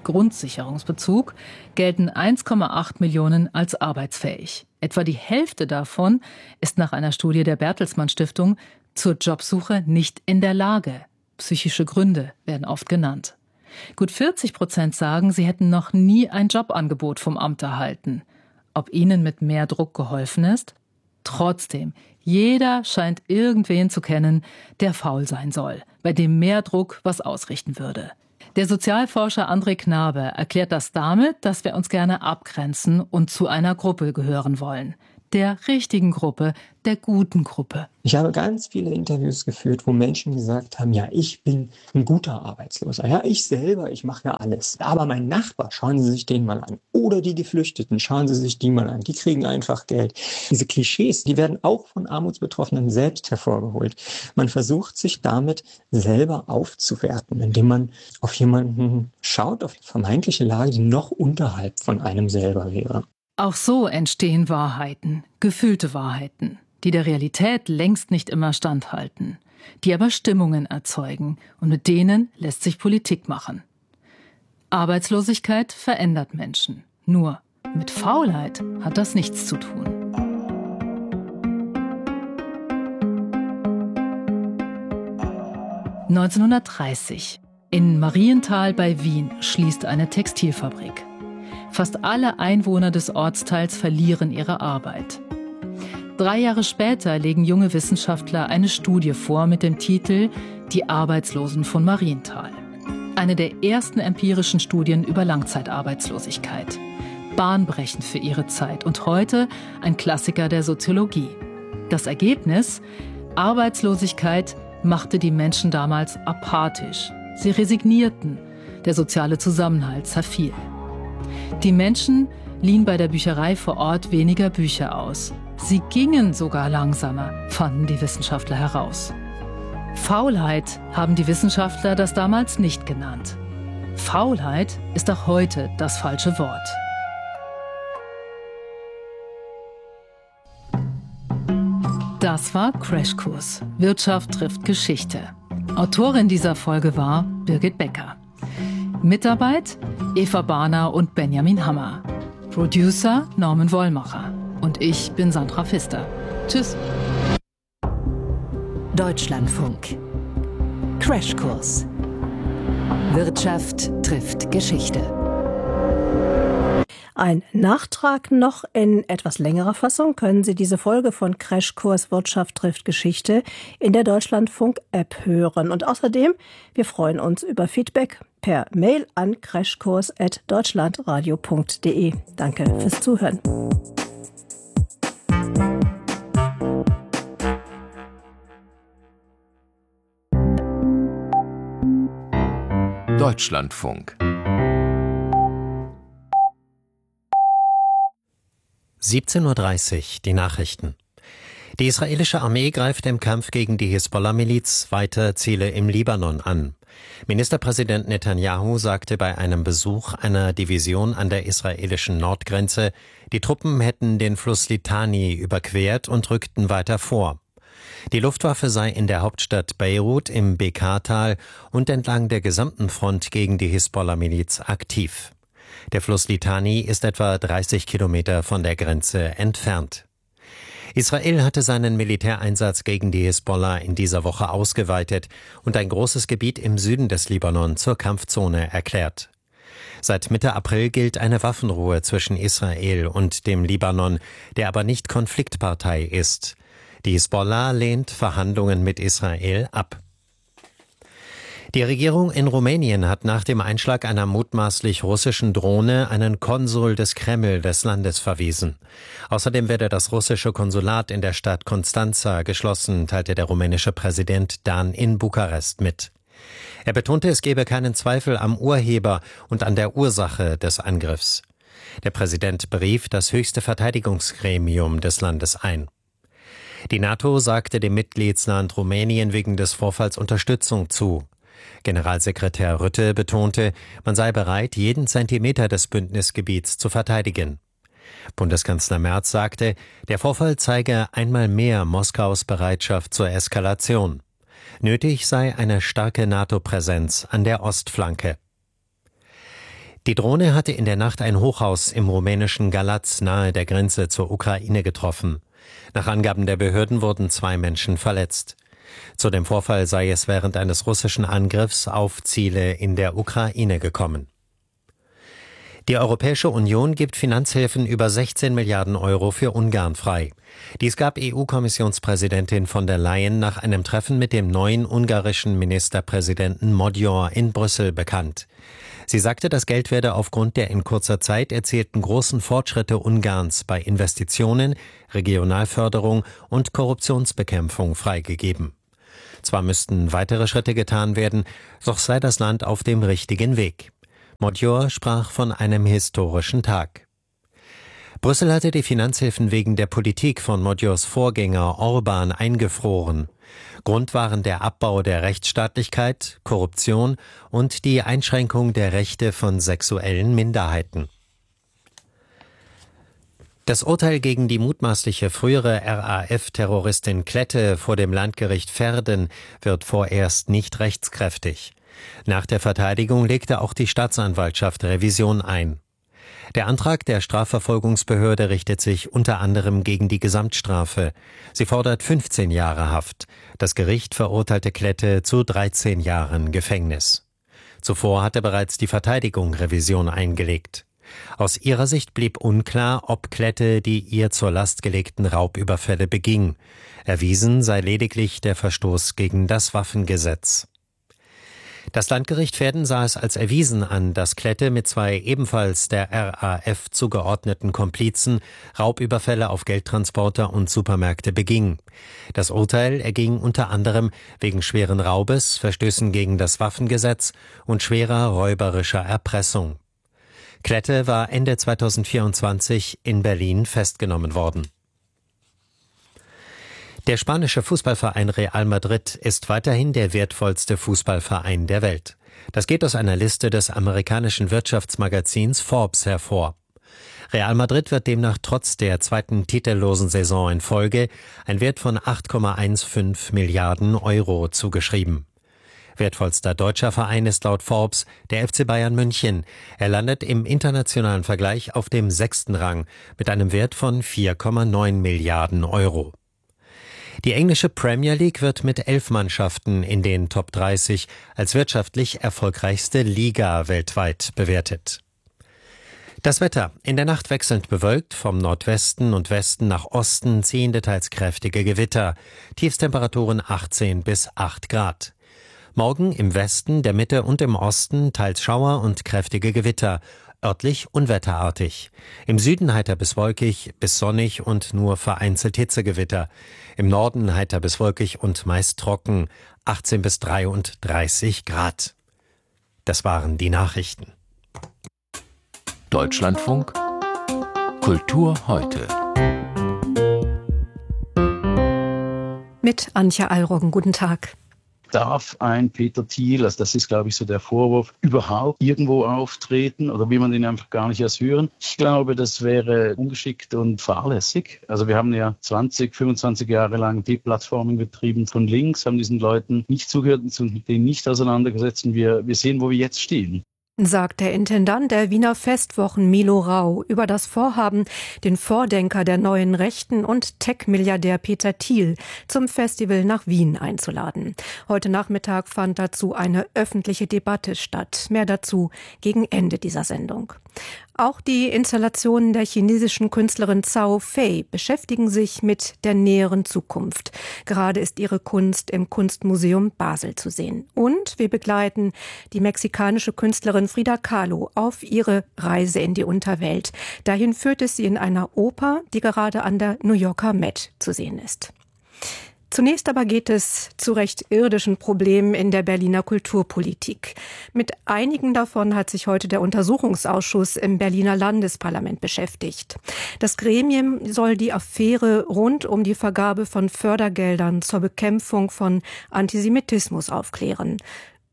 Grundsicherungsbezug, gelten eins Komma acht Millionen als arbeitsfähig. Etwa die Hälfte davon ist nach einer Studie der Bertelsmann Stiftung zur Jobsuche nicht in der Lage. Psychische Gründe werden oft genannt. Gut vierzig Prozent sagen, sie hätten noch nie ein Jobangebot vom Amt erhalten. Ob ihnen mit mehr Druck geholfen ist? Trotzdem, jeder scheint irgendwen zu kennen, der faul sein soll, bei dem mehr Druck was ausrichten würde. Der Sozialforscher André Knabe erklärt das damit, dass wir uns gerne abgrenzen und zu einer Gruppe gehören wollen. Der richtigen Gruppe, der guten Gruppe. Ich habe ganz viele Interviews geführt, wo Menschen gesagt haben, ja, ich bin ein guter Arbeitsloser. Ja, ich selber, ich mache ja alles. Aber mein Nachbar, schauen Sie sich den mal an. Oder die Geflüchteten, schauen Sie sich die mal an. Die kriegen einfach Geld. Diese Klischees, die werden auch von Armutsbetroffenen selbst hervorgeholt. Man versucht sich damit selber aufzuwerten, indem man auf jemanden schaut, auf die vermeintliche Lage, die noch unterhalb von einem selber wäre. Auch so entstehen Wahrheiten, gefühlte Wahrheiten, die der Realität längst nicht immer standhalten, die aber Stimmungen erzeugen und mit denen lässt sich Politik machen. Arbeitslosigkeit verändert Menschen. Nur mit Faulheit hat das nichts zu tun. neunzehnhundertdreißig. In Marienthal bei Wien schließt eine Textilfabrik. Fast alle Einwohner des Ortsteils verlieren ihre Arbeit. Drei Jahre später legen junge Wissenschaftler eine Studie vor mit dem Titel »Die Arbeitslosen von Marienthal«. Eine der ersten empirischen Studien über Langzeitarbeitslosigkeit. Bahnbrechend für ihre Zeit und heute ein Klassiker der Soziologie. Das Ergebnis? Arbeitslosigkeit machte die Menschen damals apathisch. Sie resignierten. Der soziale Zusammenhalt zerfiel. Die Menschen liehen bei der Bücherei vor Ort weniger Bücher aus. Sie gingen sogar langsamer, fanden die Wissenschaftler heraus. Faulheit haben die Wissenschaftler das damals nicht genannt. Faulheit ist auch heute das falsche Wort. Das war Crashkurs. Wirtschaft trifft Geschichte. Autorin dieser Folge war Birgit Becker. Mitarbeit Eva Bahner und Benjamin Hammer. Producer Norman Wollmacher. Und ich bin Sandra Pfister. Tschüss. Deutschlandfunk. Crashkurs. Wirtschaft trifft Geschichte. Ein Nachtrag noch in etwas längerer Fassung können Sie diese Folge von Crashkurs Wirtschaft trifft Geschichte in der Deutschlandfunk-App hören. Und außerdem, wir freuen uns über Feedback per Mail an crashkurs at deutschlandradio punkt de. Danke fürs Zuhören. Deutschlandfunk. siebzehn Uhr dreißig, die Nachrichten. Die israelische Armee greift im Kampf gegen die Hisbollah-Miliz weiter Ziele im Libanon an. Ministerpräsident Netanyahu sagte bei einem Besuch einer Division an der israelischen Nordgrenze, die Truppen hätten den Fluss Litani überquert und rückten weiter vor. Die Luftwaffe sei in der Hauptstadt Beirut im Bekaa-Tal und entlang der gesamten Front gegen die Hisbollah-Miliz aktiv. Der Fluss Litani ist etwa dreißig Kilometer von der Grenze entfernt. Israel hatte seinen Militäreinsatz gegen die Hisbollah in dieser Woche ausgeweitet und ein großes Gebiet im Süden des Libanon zur Kampfzone erklärt. Seit Mitte April gilt eine Waffenruhe zwischen Israel und dem Libanon, der aber nicht Konfliktpartei ist. Die Hisbollah lehnt Verhandlungen mit Israel ab. Die Regierung in Rumänien hat nach dem Einschlag einer mutmaßlich russischen Drohne einen Konsul des Kreml des Landes verwiesen. Außerdem werde das russische Konsulat in der Stadt Constanța geschlossen, teilte der rumänische Präsident Dan in Bukarest mit. Er betonte, es gebe keinen Zweifel am Urheber und an der Ursache des Angriffs. Der Präsident berief das höchste Verteidigungsgremium des Landes ein. Die NATO sagte dem Mitgliedsland Rumänien wegen des Vorfalls Unterstützung zu. Generalsekretär Rutte betonte, man sei bereit, jeden Zentimeter des Bündnisgebiets zu verteidigen. Bundeskanzler Merz sagte, der Vorfall zeige einmal mehr Moskaus Bereitschaft zur Eskalation. Nötig sei eine starke NATO-Präsenz an der Ostflanke. Die Drohne hatte in der Nacht ein Hochhaus im rumänischen Galați nahe der Grenze zur Ukraine getroffen. Nach Angaben der Behörden wurden zwei Menschen verletzt. Zu dem Vorfall sei es während eines russischen Angriffs auf Ziele in der Ukraine gekommen. Die Europäische Union gibt Finanzhilfen über sechzehn Milliarden Euro für Ungarn frei. Dies gab E U-Kommissionspräsidentin von der Leyen nach einem Treffen mit dem neuen ungarischen Ministerpräsidenten Magyar in Brüssel bekannt. Sie sagte, das Geld werde aufgrund der in kurzer Zeit erzielten großen Fortschritte Ungarns bei Investitionen, Regionalförderung und Korruptionsbekämpfung freigegeben. Zwar müssten weitere Schritte getan werden, doch sei das Land auf dem richtigen Weg. Magyar sprach von einem historischen Tag. Brüssel hatte die Finanzhilfen wegen der Politik von Magyars Vorgänger Orbán eingefroren. Grund waren der Abbau der Rechtsstaatlichkeit, Korruption und die Einschränkung der Rechte von sexuellen Minderheiten. Das Urteil gegen die mutmaßliche frühere R A F-Terroristin Klette vor dem Landgericht Verden wird vorerst nicht rechtskräftig. Nach der Verteidigung legte auch die Staatsanwaltschaft Revision ein. Der Antrag der Strafverfolgungsbehörde richtet sich unter anderem gegen die Gesamtstrafe. Sie fordert fünfzehn Jahre Haft. Das Gericht verurteilte Klette zu dreizehn Jahren Gefängnis. Zuvor hatte bereits die Verteidigung Revision eingelegt. Aus ihrer Sicht blieb unklar, ob Klette die ihr zur Last gelegten Raubüberfälle beging. Erwiesen sei lediglich der Verstoß gegen das Waffengesetz. Das Landgericht Verden sah es als erwiesen an, dass Klette mit zwei ebenfalls der R A F zugeordneten Komplizen Raubüberfälle auf Geldtransporter und Supermärkte beging. Das Urteil erging unter anderem wegen schweren Raubes, Verstößen gegen das Waffengesetz und schwerer räuberischer Erpressung. Klette war Ende zweitausendvierundzwanzig in Berlin festgenommen worden. Der spanische Fußballverein Real Madrid ist weiterhin der wertvollste Fußballverein der Welt. Das geht aus einer Liste des amerikanischen Wirtschaftsmagazins Forbes hervor. Real Madrid wird demnach trotz der zweiten titellosen Saison in Folge ein Wert von acht Komma fünfzehn Milliarden Euro zugeschrieben. Wertvollster deutscher Verein ist laut Forbes der F C Bayern München. Er landet im internationalen Vergleich auf dem sechsten Rang mit einem Wert von vier Komma neun Milliarden Euro. Die englische Premier League wird mit elf Mannschaften in den Top dreißig als wirtschaftlich erfolgreichste Liga weltweit bewertet. Das Wetter: In der Nacht wechselnd bewölkt, vom Nordwesten und Westen nach Osten ziehende teils kräftige Gewitter. Tiefstemperaturen achtzehn bis acht Grad. Morgen im Westen, der Mitte und im Osten teils Schauer und kräftige Gewitter. Örtlich unwetterartig. Im Süden heiter bis wolkig, bis sonnig und nur vereinzelt Hitzegewitter. Im Norden heiter bis wolkig und meist trocken, achtzehn bis dreiunddreißig Grad. Das waren die Nachrichten. Deutschlandfunk Kultur heute. Mit Antje Allroggen, guten Tag. Darf ein Peter Thiel, also das ist, glaube ich, so der Vorwurf, überhaupt irgendwo auftreten oder will man den einfach gar nicht erst hören? Ich glaube, das wäre ungeschickt und fahrlässig. Also wir haben ja zwanzig, fünfundzwanzig Jahre lang Deplattforming betrieben von links, haben diesen Leuten nicht zugehört und sind mit denen nicht auseinandergesetzt und wir, wir sehen, wo wir jetzt stehen. Sagt der Intendant der Wiener Festwochen Milo Rau über das Vorhaben, den Vordenker der neuen Rechten und Tech-Milliardär Peter Thiel zum Festival nach Wien einzuladen. Heute Nachmittag fand dazu eine öffentliche Debatte statt. Mehr dazu gegen Ende dieser Sendung. Auch die Installationen der chinesischen Künstlerin Zhao Fei beschäftigen sich mit der näheren Zukunft. Gerade ist ihre Kunst im Kunstmuseum Basel zu sehen. Und wir begleiten die mexikanische Künstlerin Frida Kahlo auf ihre Reise in die Unterwelt. Dahin führt es sie in einer Oper, die gerade an der New Yorker Met zu sehen ist. Zunächst aber geht es zu recht irdischen Problemen in der Berliner Kulturpolitik. Mit einigen davon hat sich heute der Untersuchungsausschuss im Berliner Landesparlament beschäftigt. Das Gremium soll die Affäre rund um die Vergabe von Fördergeldern zur Bekämpfung von Antisemitismus aufklären.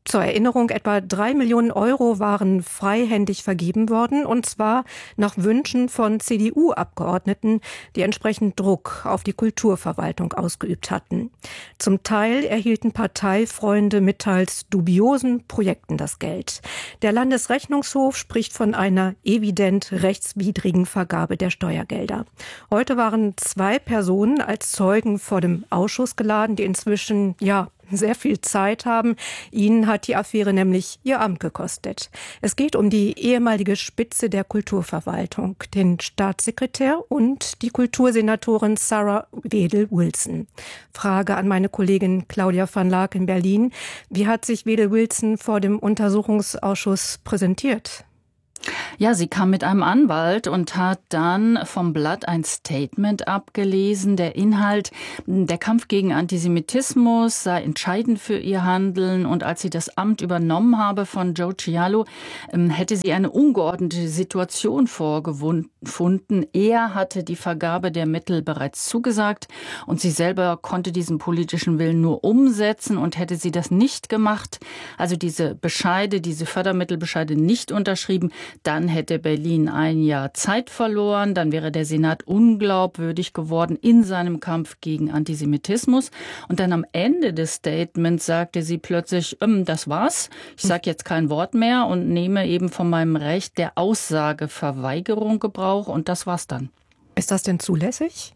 Zur Erinnerung, etwa drei Millionen Euro waren freihändig vergeben worden, und zwar nach Wünschen von C D U-Abgeordneten, die entsprechend Druck auf die Kulturverwaltung ausgeübt hatten. Zum Teil erhielten Parteifreunde mit teils dubiosen Projekten das Geld. Der Landesrechnungshof spricht von einer evident rechtswidrigen Vergabe der Steuergelder. Heute waren zwei Personen als Zeugen vor dem Ausschuss geladen, die inzwischen, ja, sehr viel Zeit haben. Ihnen hat die Affäre nämlich ihr Amt gekostet. Es geht um die ehemalige Spitze der Kulturverwaltung, den Staatssekretär und die Kultursenatorin Sarah Wedel-Wilson. Frage an meine Kollegin Claudia van Laak in Berlin. Wie hat sich Wedel-Wilson vor dem Untersuchungsausschuss präsentiert? Ja, sie kam mit einem Anwalt und hat dann vom Blatt ein Statement abgelesen. Der Inhalt, der Kampf gegen Antisemitismus sei entscheidend für ihr Handeln. Und als sie das Amt übernommen habe von Joe Cialo, hätte sie eine ungeordnete Situation vorgefunden. Er hatte die Vergabe der Mittel bereits zugesagt und sie selber konnte diesen politischen Willen nur umsetzen. Und hätte sie das nicht gemacht, also diese Bescheide, diese Fördermittelbescheide nicht unterschrieben, dann hätte Berlin ein Jahr Zeit verloren, dann wäre der Senat unglaubwürdig geworden in seinem Kampf gegen Antisemitismus. Und dann am Ende des Statements sagte sie plötzlich, ähm, das war's, ich sage jetzt kein Wort mehr und nehme eben von meinem Recht der Aussageverweigerung Gebrauch, und das war's dann. Ist das denn zulässig?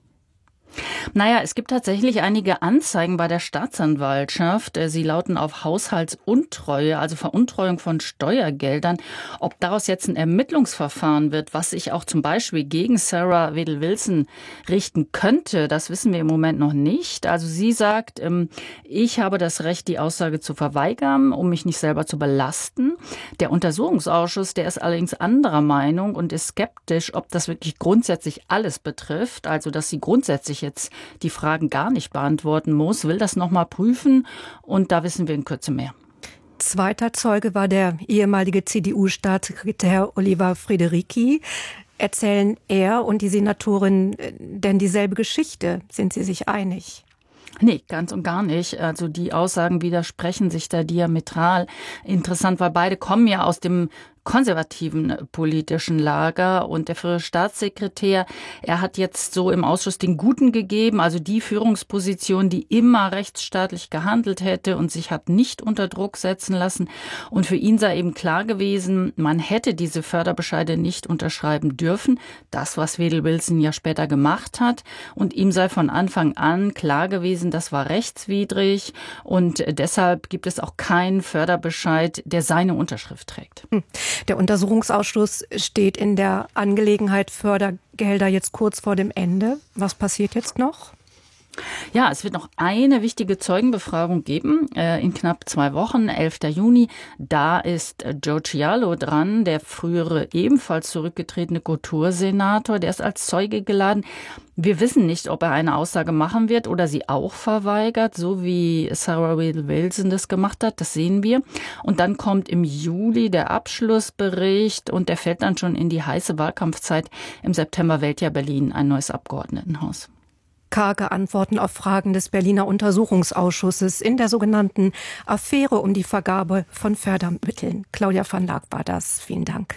Naja, es gibt tatsächlich einige Anzeigen bei der Staatsanwaltschaft. Sie lauten auf Haushaltsuntreue, also Veruntreuung von Steuergeldern. Ob daraus jetzt ein Ermittlungsverfahren wird, was sich auch zum Beispiel gegen Sarah Wedel-Wilson richten könnte, das wissen wir im Moment noch nicht. Also sie sagt, ich habe das Recht, die Aussage zu verweigern, um mich nicht selber zu belasten. Der Untersuchungsausschuss, der ist allerdings anderer Meinung und ist skeptisch, ob das wirklich grundsätzlich alles betrifft, also dass sie grundsätzlich jetzt die Fragen gar nicht beantworten muss, will das nochmal prüfen, und da wissen wir in Kürze mehr. Zweiter Zeuge war der ehemalige C D U-Staatssekretär Oliver Friedrichi. Erzählen er und die Senatorin denn dieselbe Geschichte? Sind sie sich einig? Nee, ganz und gar nicht. Also die Aussagen widersprechen sich da diametral. Interessant, weil beide kommen ja aus dem konservativen politischen Lager, und der frühere Staatssekretär, er hat jetzt so im Ausschuss den Guten gegeben, also die Führungsposition, die immer rechtsstaatlich gehandelt hätte und sich hat nicht unter Druck setzen lassen. Und für ihn sei eben klar gewesen, man hätte diese Förderbescheide nicht unterschreiben dürfen. Das, was Wedel-Wilson ja später gemacht hat. Und ihm sei von Anfang an klar gewesen, das war rechtswidrig, und deshalb gibt es auch keinen Förderbescheid, der seine Unterschrift trägt. Hm. Der Untersuchungsausschuss steht in der Angelegenheit Fördergelder jetzt kurz vor dem Ende. Was passiert jetzt noch? Ja, es wird noch eine wichtige Zeugenbefragung geben, äh, in knapp zwei Wochen, elften Juni. Da ist Joe Cialo dran, der frühere ebenfalls zurückgetretene Kultursenator, der ist als Zeuge geladen. Wir wissen nicht, ob er eine Aussage machen wird oder sie auch verweigert, so wie Sarah Wedel-Wilson das gemacht hat, das sehen wir. Und dann kommt im Juli der Abschlussbericht, und der fällt dann schon in die heiße Wahlkampfzeit. Im September wählt ja Berlin ein neues Abgeordnetenhaus. Karge Antworten auf Fragen des Berliner Untersuchungsausschusses in der sogenannten Affäre um die Vergabe von Fördermitteln. Claudia van Laak war das. Vielen Dank.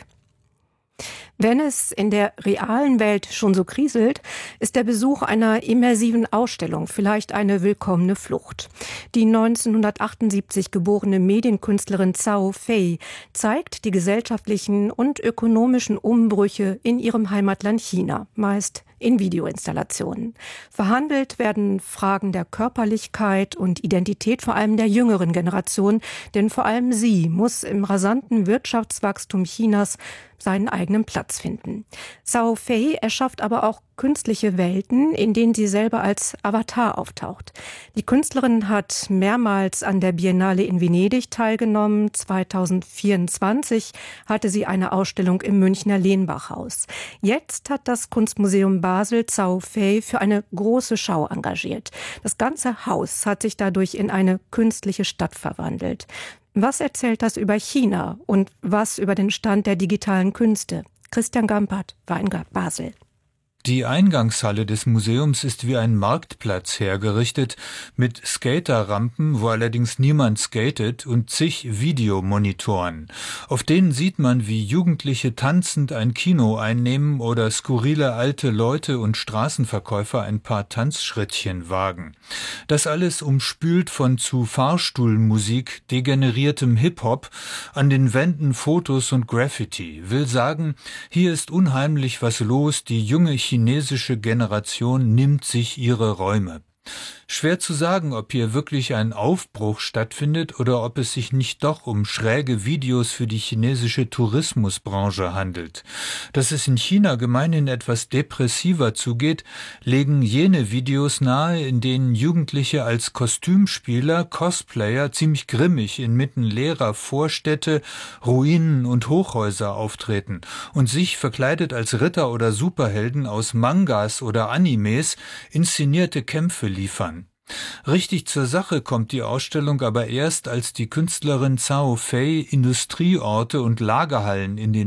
Wenn es in der realen Welt schon so kriselt, ist der Besuch einer immersiven Ausstellung vielleicht eine willkommene Flucht. Die neunzehnhundertachtundsiebzig geborene Medienkünstlerin Zhao Fei zeigt die gesellschaftlichen und ökonomischen Umbrüche in ihrem Heimatland China, meist in Videoinstallationen. Verhandelt werden Fragen der Körperlichkeit und Identität vor allem der jüngeren Generation, denn vor allem sie muss im rasanten Wirtschaftswachstum Chinas seinen eigenen Platz finden. Zhao Fei erschafft aber auch künstliche Welten, in denen sie selber als Avatar auftaucht. Die Künstlerin hat mehrmals an der Biennale in Venedig teilgenommen. zweitausendvierundzwanzig hatte sie eine Ausstellung im Münchner Lehnbachhaus. Jetzt hat das Kunstmuseum Basel Zhao Fei für eine große Schau engagiert. Das ganze Haus hat sich dadurch in eine künstliche Stadt verwandelt. Was erzählt das über China und was über den Stand der digitalen Künste? Christian Gampert war in Basel. Die Eingangshalle des Museums ist wie ein Marktplatz hergerichtet, mit Skaterrampen, wo allerdings niemand skatet, und zig Videomonitoren. Auf denen sieht man, wie Jugendliche tanzend ein Kino einnehmen oder skurrile alte Leute und Straßenverkäufer ein paar Tanzschrittchen wagen. Das alles umspült von zu Fahrstuhlmusik, degeneriertem Hip-Hop, an den Wänden Fotos und Graffiti. Will sagen, hier ist unheimlich was los, die junge chinesische Generation nimmt sich ihre Räume. Schwer zu sagen, ob hier wirklich ein Aufbruch stattfindet oder ob es sich nicht doch um schräge Videos für die chinesische Tourismusbranche handelt. Dass es in China gemeinhin etwas depressiver zugeht, legen jene Videos nahe, in denen Jugendliche als Kostümspieler, Cosplayer ziemlich grimmig inmitten leerer Vorstädte, Ruinen und Hochhäuser auftreten und sich, verkleidet als Ritter oder Superhelden aus Mangas oder Animes, inszenierte Kämpfe liefern. Richtig zur Sache kommt die Ausstellung aber erst, als die Künstlerin Zhao Fei Industrieorte und Lagerhallen in den